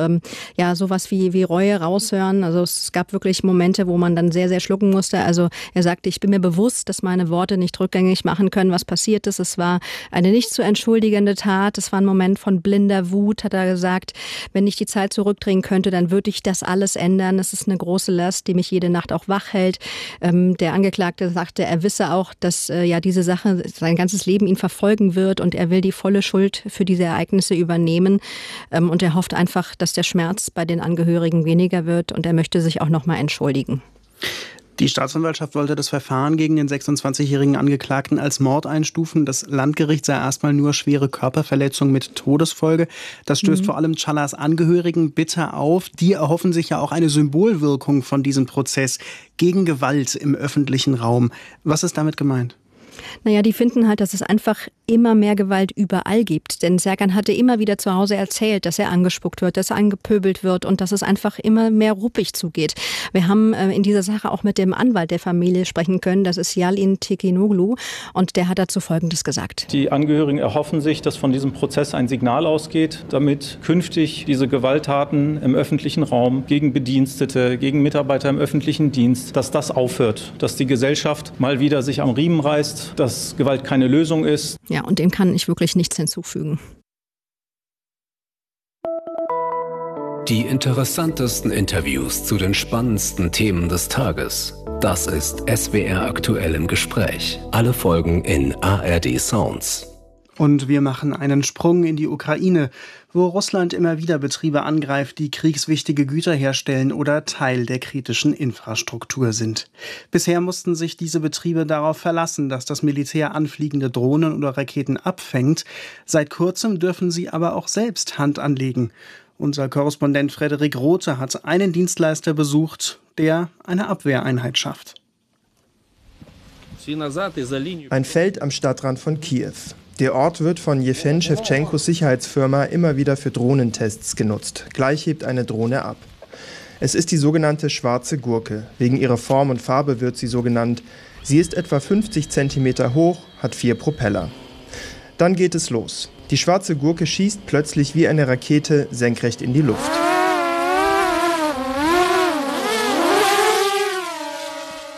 sowas wie Reue raushören. Also es gab wirklich Momente, wo man dann sehr, sehr schlucken musste. Also er sagte, ich bin mir bewusst, dass meine Worte nicht rückgängig machen können, was passiert ist. Es war eine nicht zu entschuldigende Tat. Es war ein Moment von blinder Wut, hat er gesagt. Wenn ich die Zeit zurückdrehen könnte, dann würde ich das alles ändern. Das ist eine große Last, die mich jede Nacht auch wach hält. Der Angeklagte sagte, er wisse auch, dass diese Sache sein ganzes Leben ihn verfolgen wird und er will die volle Schuld für diese Ereignisse übernehmen. Und er hofft einfach, dass der Schmerz bei den Angehörigen weniger wird und er möchte sich auch nochmal entschuldigen. Die Staatsanwaltschaft wollte das Verfahren gegen den 26-jährigen Angeklagten als Mord einstufen. Das Landgericht sah erstmal nur schwere Körperverletzung mit Todesfolge. Das stößt vor allem Çağlar's Angehörigen bitter auf. Die erhoffen sich ja auch eine Symbolwirkung von diesem Prozess gegen Gewalt im öffentlichen Raum. Was ist damit gemeint? Naja, die finden halt, dass es einfach immer mehr Gewalt überall gibt. Denn Serkan hatte immer wieder zu Hause erzählt, dass er angespuckt wird, dass er angepöbelt wird und dass es einfach immer mehr ruppig zugeht. Wir haben in dieser Sache auch mit dem Anwalt der Familie sprechen können. Das ist Yalin Tekinoglu und der hat dazu Folgendes gesagt. Die Angehörigen erhoffen sich, dass von diesem Prozess ein Signal ausgeht, damit künftig diese Gewalttaten im öffentlichen Raum gegen Bedienstete, gegen Mitarbeiter im öffentlichen Dienst, dass das aufhört, dass die Gesellschaft mal wieder sich am Riemen reißt, dass Gewalt keine Lösung ist. Ja, und dem kann ich wirklich nichts hinzufügen. Die interessantesten Interviews zu den spannendsten Themen des Tages. Das ist SWR aktuell im Gespräch. Alle Folgen in ARD Sounds. Und wir machen einen Sprung in die Ukraine, wo Russland immer wieder Betriebe angreift, die kriegswichtige Güter herstellen oder Teil der kritischen Infrastruktur sind. Bisher mussten sich diese Betriebe darauf verlassen, dass das Militär anfliegende Drohnen oder Raketen abfängt. Seit kurzem dürfen sie aber auch selbst Hand anlegen. Unser Korrespondent Frederik Rothe hat einen Dienstleister besucht, der eine Abwehreinheit schafft. Ein Feld am Stadtrand von Kiew. Der Ort wird von Jewgen Schewtschenkos Sicherheitsfirma immer wieder für Drohnentests genutzt. Gleich hebt eine Drohne ab. Es ist die sogenannte schwarze Gurke. Wegen ihrer Form und Farbe wird sie so genannt. Sie ist etwa 50 cm hoch, hat 4 Propeller. Dann geht es los. Die schwarze Gurke schießt plötzlich wie eine Rakete senkrecht in die Luft.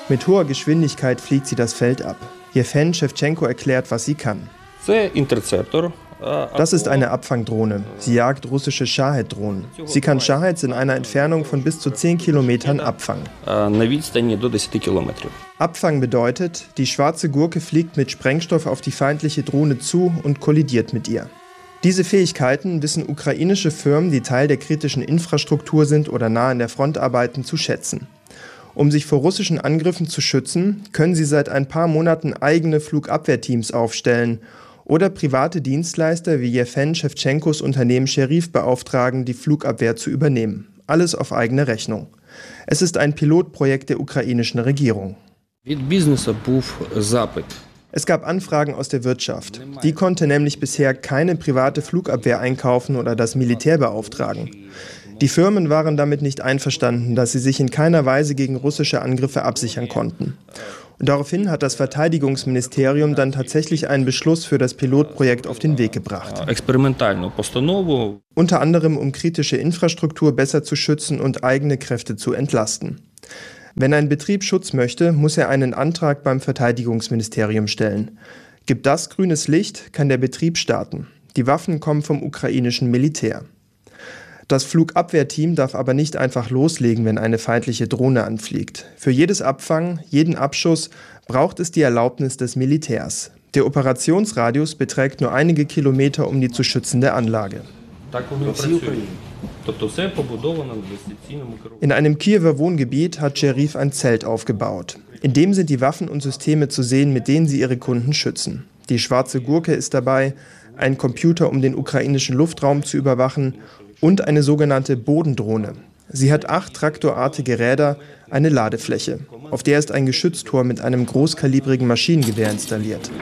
Mit hoher Geschwindigkeit fliegt sie das Feld ab. Jewgen Schewtschenko erklärt, was sie kann. Das ist eine Abfangdrohne. Sie jagt russische Shahed-Drohnen. Sie kann Shaheds in einer Entfernung von bis zu 10 Kilometern abfangen. Abfang bedeutet, die schwarze Gurke fliegt mit Sprengstoff auf die feindliche Drohne zu und kollidiert mit ihr. Diese Fähigkeiten wissen ukrainische Firmen, die Teil der kritischen Infrastruktur sind oder nah an der Front arbeiten, zu schätzen. Um sich vor russischen Angriffen zu schützen, können sie seit ein paar Monaten eigene Flugabwehrteams aufstellen oder private Dienstleister wie Jewgen Schewtschenkos Unternehmen Sherif beauftragen, die Flugabwehr zu übernehmen. Alles auf eigene Rechnung. Es ist ein Pilotprojekt der ukrainischen Regierung. Es gab Anfragen aus der Wirtschaft. Die konnte nämlich bisher keine private Flugabwehr einkaufen oder das Militär beauftragen. Die Firmen waren damit nicht einverstanden, dass sie sich in keiner Weise gegen russische Angriffe absichern konnten. Und daraufhin hat das Verteidigungsministerium dann tatsächlich einen Beschluss für das Pilotprojekt auf den Weg gebracht. Unter anderem, um kritische Infrastruktur besser zu schützen und eigene Kräfte zu entlasten. Wenn ein Betrieb Schutz möchte, muss er einen Antrag beim Verteidigungsministerium stellen. Gibt das grünes Licht, kann der Betrieb starten. Die Waffen kommen vom ukrainischen Militär. Das Flugabwehrteam darf aber nicht einfach loslegen, wenn eine feindliche Drohne anfliegt. Für jedes Abfangen, jeden Abschuss braucht es die Erlaubnis des Militärs. Der Operationsradius beträgt nur einige Kilometer um die zu schützende Anlage. In einem Kiewer Wohngebiet hat Sherif ein Zelt aufgebaut. In dem sind die Waffen und Systeme zu sehen, mit denen sie ihre Kunden schützen. Die schwarze Gurke ist dabei, ein Computer, um den ukrainischen Luftraum zu überwachen, und eine sogenannte Bodendrohne. Sie hat 8 traktorartige Räder, eine Ladefläche. Auf der ist ein Geschützturm mit einem großkalibrigen Maschinengewehr installiert.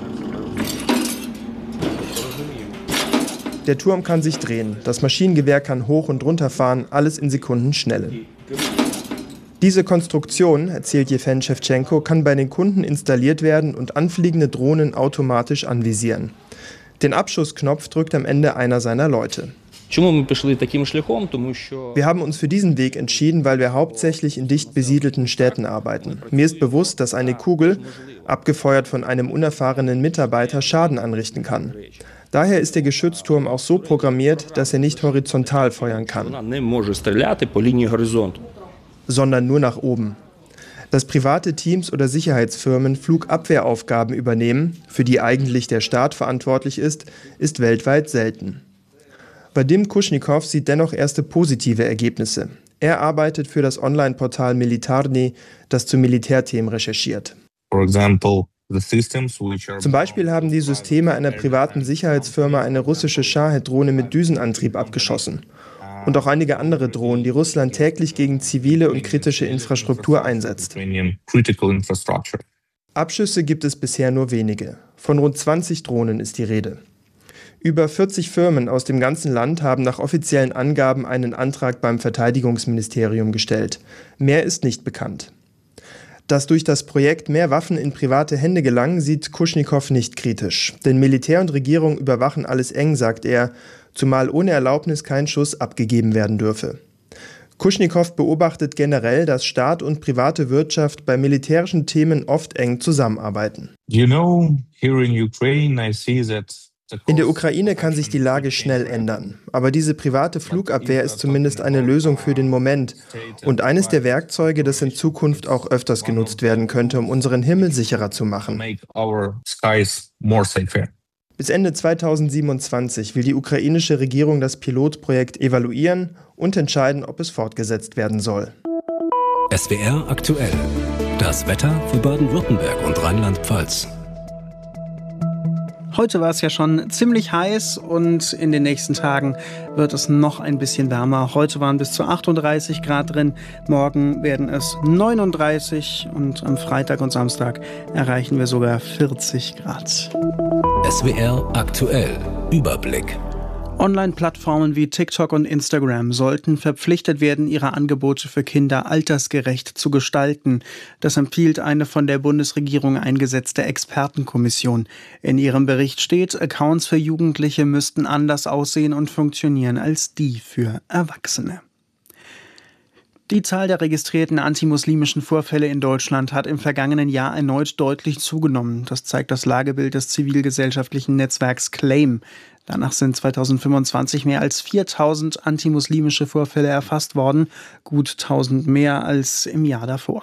Der Turm kann sich drehen, das Maschinengewehr kann hoch und runter fahren, alles in Sekundenschnelle. Diese Konstruktion, erzählt Jewgen Schewtschenko, kann bei den Kunden installiert werden und anfliegende Drohnen automatisch anvisieren. Den Abschussknopf drückt am Ende einer seiner Leute. Wir haben uns für diesen Weg entschieden, weil wir hauptsächlich in dicht besiedelten Städten arbeiten. Mir ist bewusst, dass eine Kugel, abgefeuert von einem unerfahrenen Mitarbeiter, Schaden anrichten kann. Daher ist der Geschützturm auch so programmiert, dass er nicht horizontal feuern kann, sondern nur nach oben. Dass private Teams oder Sicherheitsfirmen Flugabwehraufgaben übernehmen, für die eigentlich der Staat verantwortlich ist weltweit selten. Vadim Kushnikow sieht dennoch erste positive Ergebnisse. Er arbeitet für das Online-Portal Militarny, das zu Militärthemen recherchiert. Zum Beispiel haben die Systeme einer privaten Sicherheitsfirma eine russische Shahed-Drohne mit Düsenantrieb abgeschossen. Und auch einige andere Drohnen, die Russland täglich gegen zivile und kritische Infrastruktur einsetzt. Abschüsse gibt es bisher nur wenige. Von rund 20 Drohnen ist die Rede. Über 40 Firmen aus dem ganzen Land haben nach offiziellen Angaben einen Antrag beim Verteidigungsministerium gestellt. Mehr ist nicht bekannt. Dass durch das Projekt mehr Waffen in private Hände gelangen, sieht Kushnikow nicht kritisch. Denn Militär und Regierung überwachen alles eng, sagt er, zumal ohne Erlaubnis kein Schuss abgegeben werden dürfe. Kushnikow beobachtet generell, dass Staat und private Wirtschaft bei militärischen Themen oft eng zusammenarbeiten. In der Ukraine kann sich die Lage schnell ändern. Aber diese private Flugabwehr ist zumindest eine Lösung für den Moment und eines der Werkzeuge, das in Zukunft auch öfters genutzt werden könnte, um unseren Himmel sicherer zu machen. Bis Ende 2027 will die ukrainische Regierung das Pilotprojekt evaluieren und entscheiden, ob es fortgesetzt werden soll. SWR aktuell. Das Wetter für Baden-Württemberg und Rheinland-Pfalz. Heute war es ja schon ziemlich heiß und in den nächsten Tagen wird es noch ein bisschen wärmer. Heute waren bis zu 38 Grad drin, morgen werden es 39 und am Freitag und Samstag erreichen wir sogar 40 Grad. SWR aktuell. Überblick. Online-Plattformen wie TikTok und Instagram sollten verpflichtet werden, ihre Angebote für Kinder altersgerecht zu gestalten. Das empfiehlt eine von der Bundesregierung eingesetzte Expertenkommission. In ihrem Bericht steht, Accounts für Jugendliche müssten anders aussehen und funktionieren als die für Erwachsene. Die Zahl der registrierten antimuslimischen Vorfälle in Deutschland hat im vergangenen Jahr erneut deutlich zugenommen. Das zeigt das Lagebild des zivilgesellschaftlichen Netzwerks CLAIM. Danach sind 2025 mehr als 4.000 antimuslimische Vorfälle erfasst worden, gut 1.000 mehr als im Jahr davor.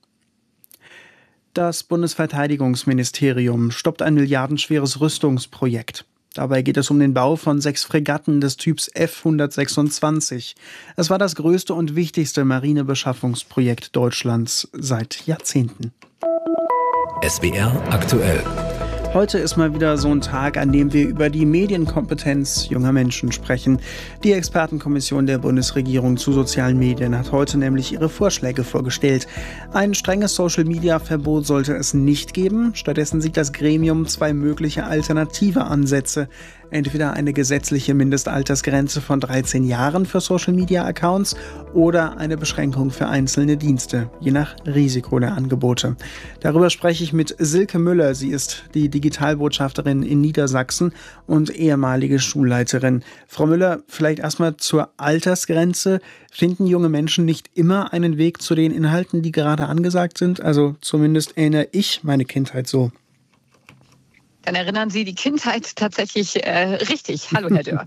Das Bundesverteidigungsministerium stoppt ein milliardenschweres Rüstungsprojekt. Dabei geht es um den Bau von 6 Fregatten des Typs F-126. Es war das größte und wichtigste Marinebeschaffungsprojekt Deutschlands seit Jahrzehnten. SWR aktuell. Heute ist mal wieder so ein Tag, an dem wir über die Medienkompetenz junger Menschen sprechen. Die Expertenkommission der Bundesregierung zu sozialen Medien hat heute nämlich ihre Vorschläge vorgestellt. Ein strenges Social-Media-Verbot sollte es nicht geben. Stattdessen sieht das Gremium 2 mögliche alternative Ansätze. Entweder eine gesetzliche Mindestaltersgrenze von 13 Jahren für Social-Media-Accounts oder eine Beschränkung für einzelne Dienste, je nach Risiko der Angebote. Darüber spreche ich mit Silke Müller. Sie ist die Digitalbotschafterin in Niedersachsen und ehemalige Schulleiterin. Frau Müller, vielleicht erstmal zur Altersgrenze. Finden junge Menschen nicht immer einen Weg zu den Inhalten, die gerade angesagt sind? Also zumindest erinnere ich meine Kindheit so. Dann erinnern Sie die Kindheit tatsächlich richtig. Hallo, Herr Dörr.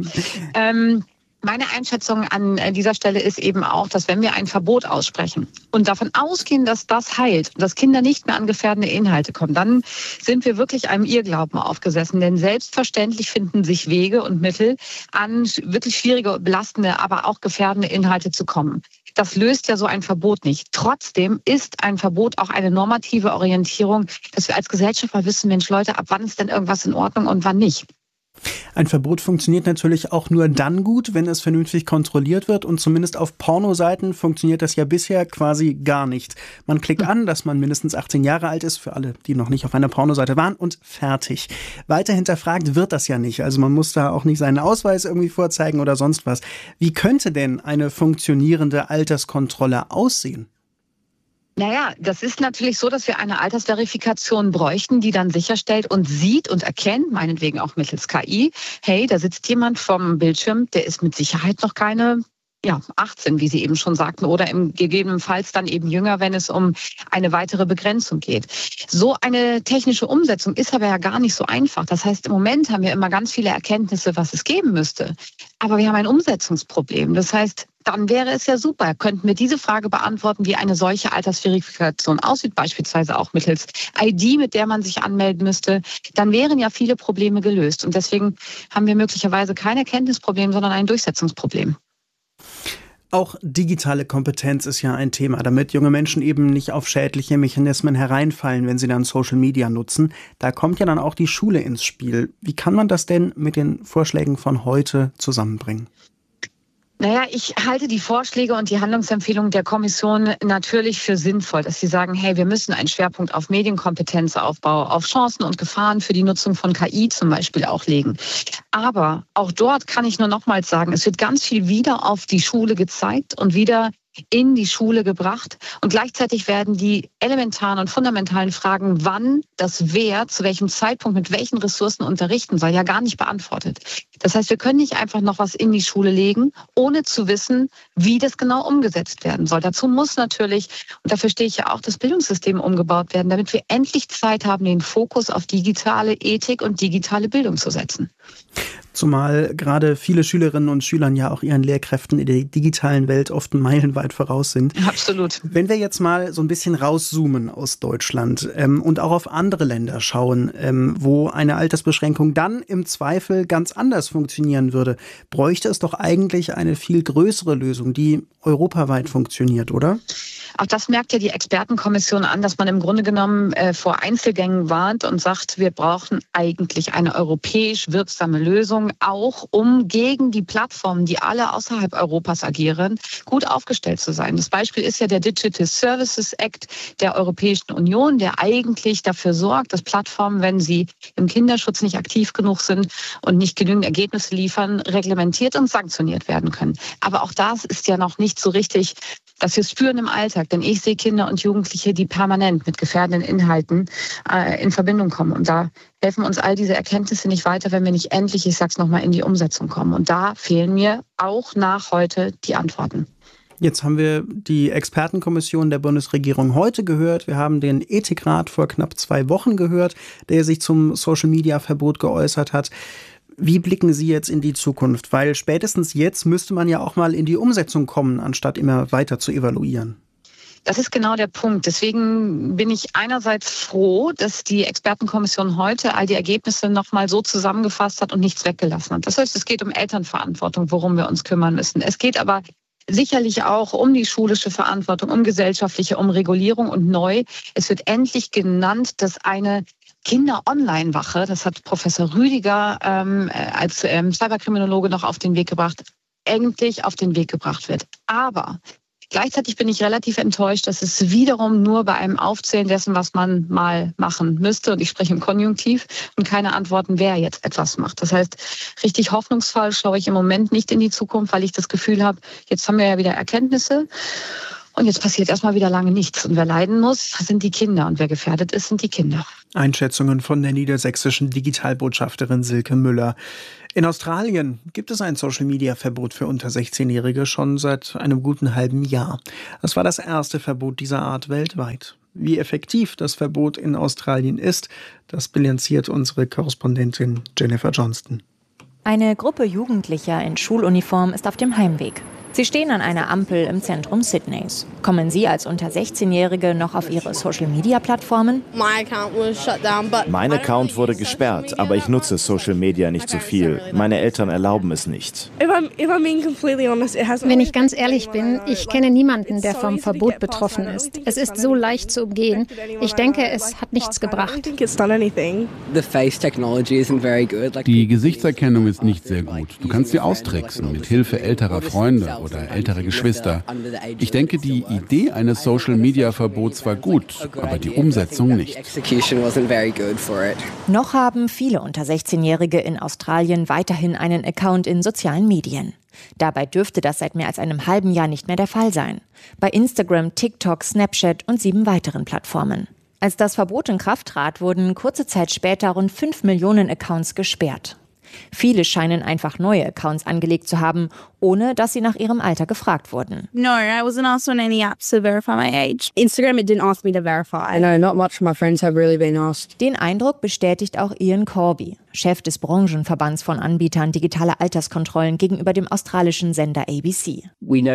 Meine Einschätzung an dieser Stelle ist eben auch, dass wenn wir ein Verbot aussprechen und davon ausgehen, dass das heilt und dass Kinder nicht mehr an gefährdende Inhalte kommen, dann sind wir wirklich einem Irrglauben aufgesessen. Denn selbstverständlich finden sich Wege und Mittel, an wirklich schwierige, belastende, aber auch gefährdende Inhalte zu kommen. Das löst ja so ein Verbot nicht. Trotzdem ist ein Verbot auch eine normative Orientierung, dass wir als Gesellschaft mal wissen, Mensch, Leute, ab wann ist denn irgendwas in Ordnung und wann nicht? Ein Verbot funktioniert natürlich auch nur dann gut, wenn es vernünftig kontrolliert wird, und zumindest auf Pornoseiten funktioniert das ja bisher quasi gar nicht. Man klickt an, dass man mindestens 18 Jahre alt ist, für alle, die noch nicht auf einer Pornoseite waren, und fertig. Weiter hinterfragt wird das ja nicht, also man muss da auch nicht seinen Ausweis irgendwie vorzeigen oder sonst was. Wie könnte denn eine funktionierende Alterskontrolle aussehen? Naja, das ist natürlich so, dass wir eine Altersverifikation bräuchten, die dann sicherstellt und sieht und erkennt, meinetwegen auch mittels KI, hey, da sitzt jemand vom Bildschirm, der ist mit Sicherheit noch keine 18, wie Sie eben schon sagten, oder gegebenenfalls dann eben jünger, wenn es um eine weitere Begrenzung geht. So eine technische Umsetzung ist aber ja gar nicht so einfach. Das heißt, im Moment haben wir immer ganz viele Erkenntnisse, was es geben müsste. Aber wir haben ein Umsetzungsproblem. Das heißt, dann wäre es ja super, könnten wir diese Frage beantworten, wie eine solche Altersverifikation aussieht, beispielsweise auch mittels ID, mit der man sich anmelden müsste. Dann wären ja viele Probleme gelöst. Und deswegen haben wir möglicherweise kein Erkenntnisproblem, sondern ein Durchsetzungsproblem. Auch digitale Kompetenz ist ja ein Thema, damit junge Menschen eben nicht auf schädliche Mechanismen hereinfallen, wenn sie dann Social Media nutzen. Da kommt ja dann auch die Schule ins Spiel. Wie kann man das denn mit den Vorschlägen von heute zusammenbringen? Naja, ich halte die Vorschläge und die Handlungsempfehlungen der Kommission natürlich für sinnvoll, dass sie sagen, hey, wir müssen einen Schwerpunkt auf Medienkompetenzaufbau, auf Chancen und Gefahren für die Nutzung von KI zum Beispiel auch legen. Aber auch dort kann ich nur nochmals sagen, es wird ganz viel wieder auf die Schule gezeigt und wieder in die Schule gebracht. Und gleichzeitig werden die elementaren und fundamentalen Fragen, wann das wer, zu welchem Zeitpunkt, mit welchen Ressourcen unterrichten soll, ja gar nicht beantwortet. Das heißt, wir können nicht einfach noch was in die Schule legen, ohne zu wissen, wie das genau umgesetzt werden soll. Dazu muss natürlich, und dafür stehe ich ja auch, das Bildungssystem umgebaut werden, damit wir endlich Zeit haben, den Fokus auf digitale Ethik und digitale Bildung zu setzen. Zumal gerade viele Schülerinnen und Schüler ja auch ihren Lehrkräften in der digitalen Welt oft meilenweit voraus sind. Absolut. Wenn wir jetzt mal so ein bisschen rauszoomen aus Deutschland und auch auf andere Länder schauen, wo eine Altersbeschränkung dann im Zweifel ganz anders funktionieren würde, bräuchte es doch eigentlich eine viel größere Lösung, die europaweit funktioniert, oder? Auch das merkt ja die Expertenkommission an, dass man im Grunde genommen vor Einzelgängen warnt und sagt, wir brauchen eigentlich eine europäisch wirksame Lösung, auch um gegen die Plattformen, die alle außerhalb Europas agieren, gut aufgestellt zu sein. Das Beispiel ist ja der Digital Services Act der Europäischen Union, der eigentlich dafür sorgt, dass Plattformen, wenn sie im Kinderschutz nicht aktiv genug sind und nicht genügend Ergebnisse liefern, reglementiert und sanktioniert werden können. Aber auch das ist ja noch nicht so richtig, dass wir es spüren im Alltag. Denn ich sehe Kinder und Jugendliche, die permanent mit gefährdenden Inhalten in Verbindung kommen. Und da helfen uns all diese Erkenntnisse nicht weiter, wenn wir nicht endlich, ich sag's nochmal, in die Umsetzung kommen. Und da fehlen mir auch nach heute die Antworten. Jetzt haben wir die Expertenkommission der Bundesregierung heute gehört. Wir haben den Ethikrat vor knapp 2 Wochen gehört, der sich zum Social-Media-Verbot geäußert hat. Wie blicken Sie jetzt in die Zukunft? Weil spätestens jetzt müsste man ja auch mal in die Umsetzung kommen, anstatt immer weiter zu evaluieren. Das ist genau der Punkt. Deswegen bin ich einerseits froh, dass die Expertenkommission heute all die Ergebnisse nochmal so zusammengefasst hat und nichts weggelassen hat. Das heißt, es geht um Elternverantwortung, worum wir uns kümmern müssen. Es geht aber sicherlich auch um die schulische Verantwortung, um gesellschaftliche, um Regulierung und neu. Es wird endlich genannt, dass eine Kinder-Online-Wache, das hat Professor Rüdiger als Cyberkriminologe noch auf den Weg gebracht, endlich auf den Weg gebracht wird. Aber gleichzeitig bin ich relativ enttäuscht, dass es wiederum nur bei einem Aufzählen dessen, was man mal machen müsste, und ich spreche im Konjunktiv, und keine Antworten, wer jetzt etwas macht. Das heißt, richtig hoffnungsvoll schaue ich im Moment nicht in die Zukunft, weil ich das Gefühl habe, jetzt haben wir ja wieder Erkenntnisse und jetzt passiert erstmal wieder lange nichts. Und wer leiden muss, sind die Kinder, und wer gefährdet ist, sind die Kinder. Einschätzungen von der niedersächsischen Digitalbotschafterin Silke Müller. In Australien gibt es ein Social-Media-Verbot für unter 16-Jährige schon seit einem guten halben Jahr. Das war das erste Verbot dieser Art weltweit. Wie effektiv das Verbot in Australien ist, das bilanziert unsere Korrespondentin Jennifer Johnston. Eine Gruppe Jugendlicher in Schuluniform ist auf dem Heimweg. Sie stehen an einer Ampel im Zentrum Sydneys. Kommen Sie als unter 16-Jährige noch auf Ihre Social-Media-Plattformen? Mein Account wurde gesperrt, aber ich nutze Social Media nicht so viel. Meine Eltern erlauben es nicht. Wenn ich ganz ehrlich bin, ich kenne niemanden, der vom Verbot betroffen ist. Es ist so leicht zu umgehen. Ich denke, es hat nichts gebracht. Die Gesichtserkennung ist nicht sehr gut. Du kannst sie austricksen mit Hilfe älterer Freunde oder ältere Geschwister. Ich denke, die Idee eines Social-Media-Verbots war gut, aber die Umsetzung nicht. Noch haben viele unter 16-Jährige in Australien weiterhin einen Account in sozialen Medien. Dabei dürfte das seit mehr als einem halben Jahr nicht mehr der Fall sein. Bei Instagram, TikTok, Snapchat und 7 weiteren Plattformen. Als das Verbot in Kraft trat, wurden kurze Zeit später rund 5 Millionen Accounts gesperrt. Viele scheinen einfach neue Accounts angelegt zu haben, ohne dass sie nach ihrem Alter gefragt wurden. No, I wasn't asked on any apps to verify my age. Instagram, it didn't ask me to verify. No, not much of my friends have really been asked. Den Eindruck bestätigt auch Ian Corby, Chef des Branchenverbands von Anbietern digitaler Alterskontrollen gegenüber dem australischen Sender ABC.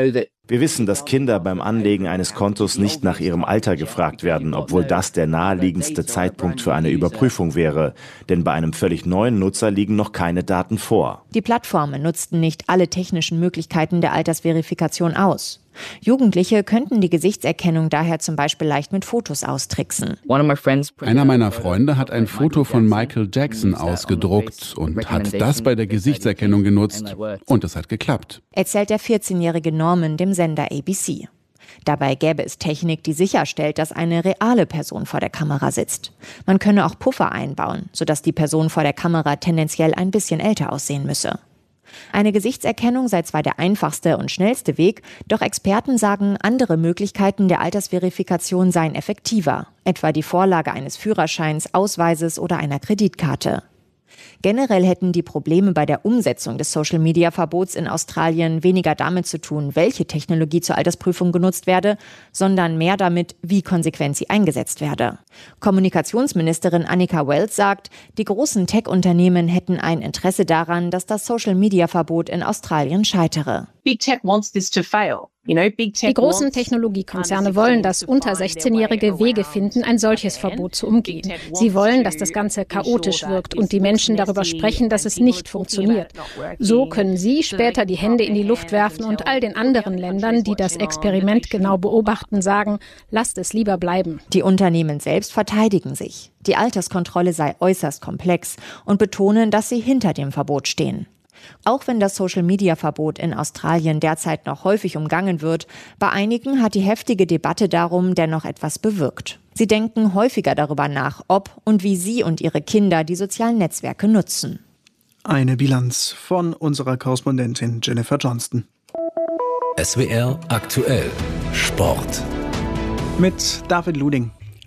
Wir wissen, dass Kinder beim Anlegen eines Kontos nicht nach ihrem Alter gefragt werden, obwohl das der naheliegendste Zeitpunkt für eine Überprüfung wäre. Denn bei einem völlig neuen Nutzer liegen noch keine Daten vor. Die Plattformen nutzten nicht alle technischen Möglichkeiten der Altersverifikation aus. Jugendliche könnten die Gesichtserkennung daher zum Beispiel leicht mit Fotos austricksen. Einer meiner Freunde hat ein Foto von Michael Jackson ausgedruckt und hat das bei der Gesichtserkennung genutzt, und es hat geklappt. Erzählt der 14-jährige Norman dem Sender ABC. Dabei gäbe es Technik, die sicherstellt, dass eine reale Person vor der Kamera sitzt. Man könne auch Puffer einbauen, sodass die Person vor der Kamera tendenziell ein bisschen älter aussehen müsse. Eine Gesichtserkennung sei zwar der einfachste und schnellste Weg, doch Experten sagen, andere Möglichkeiten der Altersverifikation seien effektiver, etwa die Vorlage eines Führerscheins, Ausweises oder einer Kreditkarte. Generell hätten die Probleme bei der Umsetzung des Social-Media-Verbots in Australien weniger damit zu tun, welche Technologie zur Altersprüfung genutzt werde, sondern mehr damit, wie konsequent sie eingesetzt werde. Kommunikationsministerin Annika Wells sagt, die großen Tech-Unternehmen hätten ein Interesse daran, dass das Social-Media-Verbot in Australien scheitere. Big Tech wants this to fail. Die großen Technologiekonzerne wollen, dass unter 16-Jährige Wege finden, ein solches Verbot zu umgehen. Sie wollen, dass das Ganze chaotisch wirkt und die Menschen darüber sprechen, dass es nicht funktioniert. So können sie später die Hände in die Luft werfen und all den anderen Ländern, die das Experiment genau beobachten, sagen, lasst es lieber bleiben. Die Unternehmen selbst verteidigen sich. Die Alterskontrolle sei äußerst komplex und betonen, dass sie hinter dem Verbot stehen. Auch wenn das Social-Media-Verbot in Australien derzeit noch häufig umgangen wird, bei einigen hat die heftige Debatte darum dennoch etwas bewirkt. Sie denken häufiger darüber nach, ob und wie sie und ihre Kinder die sozialen Netzwerke nutzen. Eine Bilanz von unserer Korrespondentin Jennifer Johnston. SWR aktuell Sport. Mit David Luding.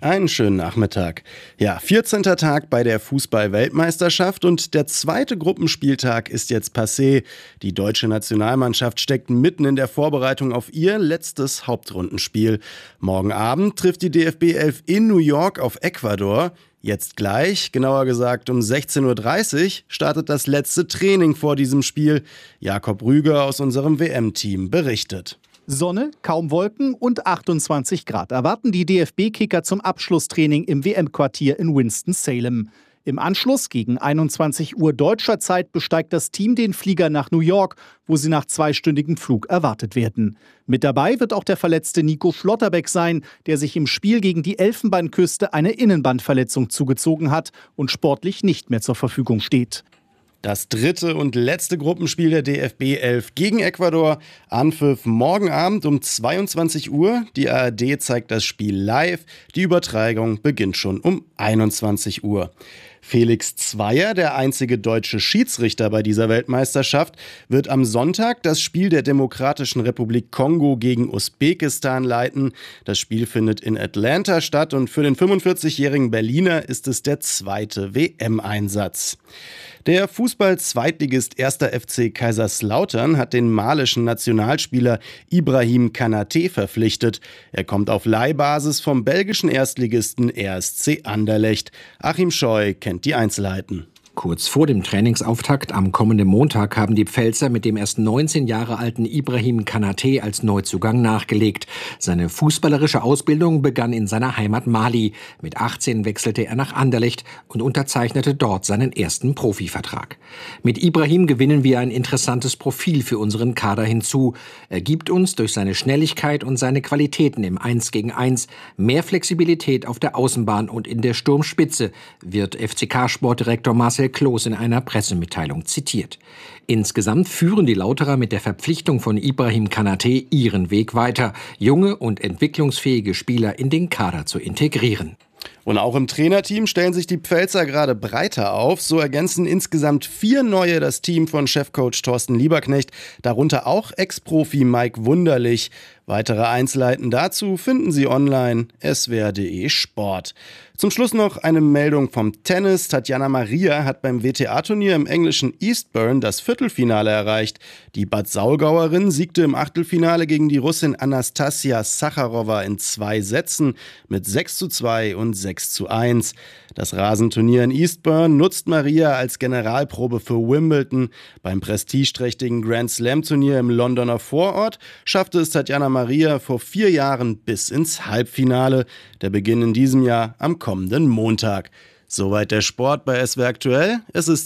Einen schönen Nachmittag. Ja, 14. Tag bei der Fußball-Weltmeisterschaft und der zweite Gruppenspieltag ist jetzt passé. Die deutsche Nationalmannschaft steckt mitten in der Vorbereitung auf ihr letztes Hauptrundenspiel. Morgen Abend trifft die DFB 11 in New York auf Ecuador. Jetzt gleich, genauer gesagt um 16:30 Uhr, startet das letzte Training vor diesem Spiel. Jakob Rüger aus unserem WM-Team berichtet. Sonne, kaum Wolken und 28 Grad erwarten die DFB-Kicker zum Abschlusstraining im WM-Quartier in Winston-Salem. Im Anschluss gegen 21 Uhr deutscher Zeit besteigt das Team den Flieger nach New York, wo sie nach 2-stündigem Flug erwartet werden. Mit dabei wird auch der verletzte Nico Schlotterbeck sein, der sich im Spiel gegen die Elfenbeinküste eine Innenbandverletzung zugezogen hat und sportlich nicht mehr zur Verfügung steht. Das dritte und letzte Gruppenspiel der DFB 11 gegen Ecuador. Anpfiff morgen Abend um 22 Uhr. Die ARD zeigt das Spiel live. Die Übertragung beginnt schon um 21 Uhr. Felix Zweier, der einzige deutsche Schiedsrichter bei dieser Weltmeisterschaft, wird am Sonntag das Spiel der Demokratischen Republik Kongo gegen Usbekistan leiten. Das Spiel findet in Atlanta statt und für den 45-jährigen Berliner ist es der zweite WM-Einsatz. Der Fußball-Zweitligist 1. FC Kaiserslautern hat den malischen Nationalspieler Ibrahim Kanate verpflichtet. Er kommt auf Leihbasis vom belgischen Erstligisten RSC Anderlecht. Achim Scheu kennt die Einzelheiten. Kurz vor dem Trainingsauftakt am kommenden Montag haben die Pfälzer mit dem erst 19 Jahre alten Ibrahim Kanate als Neuzugang nachgelegt. Seine fußballerische Ausbildung begann in seiner Heimat Mali. Mit 18 wechselte er nach Anderlecht und unterzeichnete dort seinen ersten Profivertrag. Mit Ibrahim gewinnen wir ein interessantes Profil für unseren Kader hinzu. Er gibt uns durch seine Schnelligkeit und seine Qualitäten im 1-gegen-1 mehr Flexibilität auf der Außenbahn und in der Sturmspitze, wird FCK-Sportdirektor Marcel Kloß in einer Pressemitteilung zitiert. Insgesamt führen die Lauterer mit der Verpflichtung von Ibrahim Kanate ihren Weg weiter, junge und entwicklungsfähige Spieler in den Kader zu integrieren. Und auch im Trainerteam stellen sich die Pfälzer gerade breiter auf. So ergänzen insgesamt 4 Neue das Team von Chefcoach Thorsten Lieberknecht, darunter auch Ex-Profi Mike Wunderlich. Weitere Einzelheiten dazu finden Sie online swr.de Sport. Zum Schluss noch eine Meldung vom Tennis. Tatjana Maria hat beim WTA-Turnier im englischen Eastbourne das Viertelfinale erreicht. Die Bad Saulgauerin siegte im Achtelfinale gegen die Russin Anastasia Sacharowa in 2 Sätzen mit 6:2 und 6:1. Das Rasenturnier in Eastbourne nutzt Maria als Generalprobe für Wimbledon. Beim prestigeträchtigen Grand-Slam-Turnier im Londoner Vorort schaffte es Tatjana Maria vor 4 Jahren bis ins Halbfinale. Der Beginn in diesem Jahr am kommenden Montag. Soweit der Sport bei SWR Aktuell. Es ist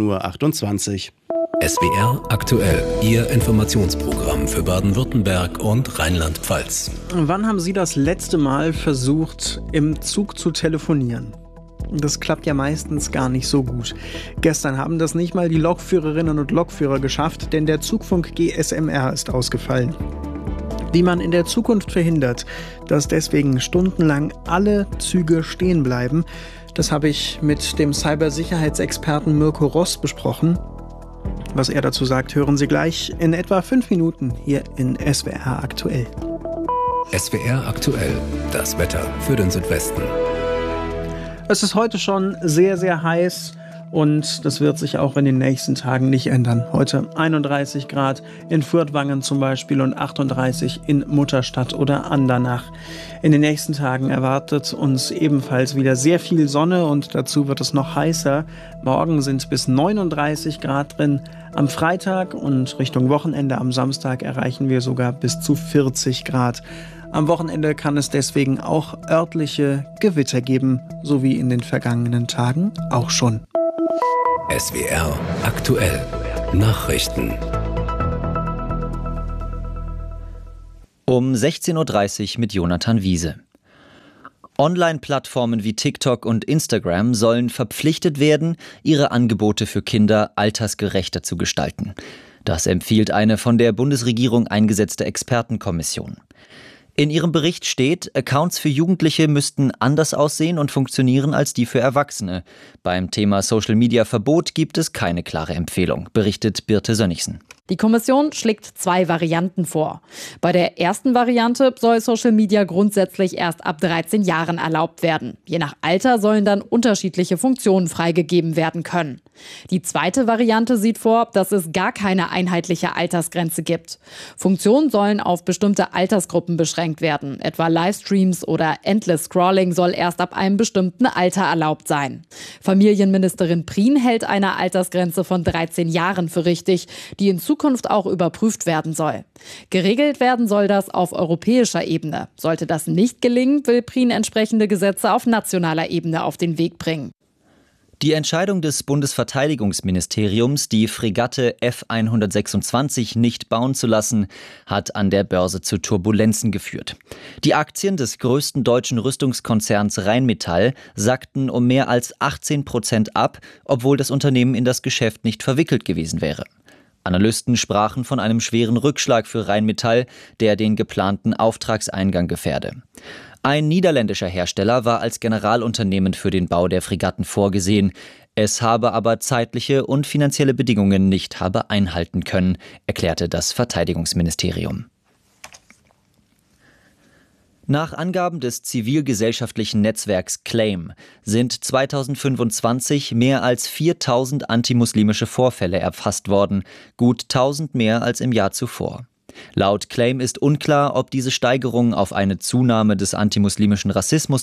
16:28 Uhr. SWR Aktuell, Ihr Informationsprogramm für Baden-Württemberg und Rheinland-Pfalz. Wann haben Sie das letzte Mal versucht, im Zug zu telefonieren? Das klappt ja meistens gar nicht so gut. Gestern haben das nicht mal die Lokführerinnen und Lokführer geschafft, denn der Zugfunk GSMR ist ausgefallen. Wie man in der Zukunft verhindert, dass deswegen stundenlang alle Züge stehen bleiben, das habe ich mit dem Cybersicherheitsexperten Mirko Ross besprochen. Was er dazu sagt, hören Sie gleich in etwa 5 Minuten hier in SWR Aktuell. SWR Aktuell, das Wetter für den Südwesten. Es ist heute schon sehr, sehr heiß und das wird sich auch in den nächsten Tagen nicht ändern. Heute 31 Grad in Furtwangen zum Beispiel und 38 in Mutterstadt oder Andernach. In den nächsten Tagen erwartet uns ebenfalls wieder sehr viel Sonne und dazu wird es noch heißer. Morgen sind bis 39 Grad drin. Am Freitag und Richtung Wochenende am Samstag erreichen wir sogar bis zu 40 Grad. Am Wochenende kann es deswegen auch örtliche Gewitter geben, so wie in den vergangenen Tagen auch schon. SWR Aktuell Nachrichten. Um 16:30 Uhr mit Jonathan Wiese. Online-Plattformen wie TikTok und Instagram sollen verpflichtet werden, ihre Angebote für Kinder altersgerechter zu gestalten. Das empfiehlt eine von der Bundesregierung eingesetzte Expertenkommission. In ihrem Bericht steht, Accounts für Jugendliche müssten anders aussehen und funktionieren als die für Erwachsene. Beim Thema Social-Media-Verbot gibt es keine klare Empfehlung, berichtet Birte Sönnigsen. Die Kommission schlägt 2 Varianten vor. Bei der ersten Variante soll Social Media grundsätzlich erst ab 13 Jahren erlaubt werden. Je nach Alter sollen dann unterschiedliche Funktionen freigegeben werden können. Die zweite Variante sieht vor, dass es gar keine einheitliche Altersgrenze gibt. Funktionen sollen auf bestimmte Altersgruppen beschränkt werden. Etwa Livestreams oder Endless Scrolling soll erst ab einem bestimmten Alter erlaubt sein. Familienministerin Prien hält eine Altersgrenze von 13 Jahren für richtig, die in Zukunft auch überprüft werden soll. Geregelt werden soll das auf europäischer Ebene. Sollte das nicht gelingen, will Prien entsprechende Gesetze auf nationaler Ebene auf den Weg bringen. Die Entscheidung des Bundesverteidigungsministeriums, die Fregatte F-126 nicht bauen zu lassen, hat an der Börse zu Turbulenzen geführt. Die Aktien des größten deutschen Rüstungskonzerns Rheinmetall sackten um mehr als 18% ab, obwohl das Unternehmen in das Geschäft nicht verwickelt gewesen wäre. Analysten sprachen von einem schweren Rückschlag für Rheinmetall, der den geplanten Auftragseingang gefährde. Ein niederländischer Hersteller war als Generalunternehmen für den Bau der Fregatten vorgesehen. Es habe aber zeitliche und finanzielle Bedingungen nicht habe einhalten können, erklärte das Verteidigungsministerium. Nach Angaben des zivilgesellschaftlichen Netzwerks Claim sind 2025 mehr als 4000 antimuslimische Vorfälle erfasst worden, gut 1000 mehr als im Jahr zuvor. Laut Claim ist unklar, ob diese Steigerung auf eine Zunahme des antimuslimischen Rassismus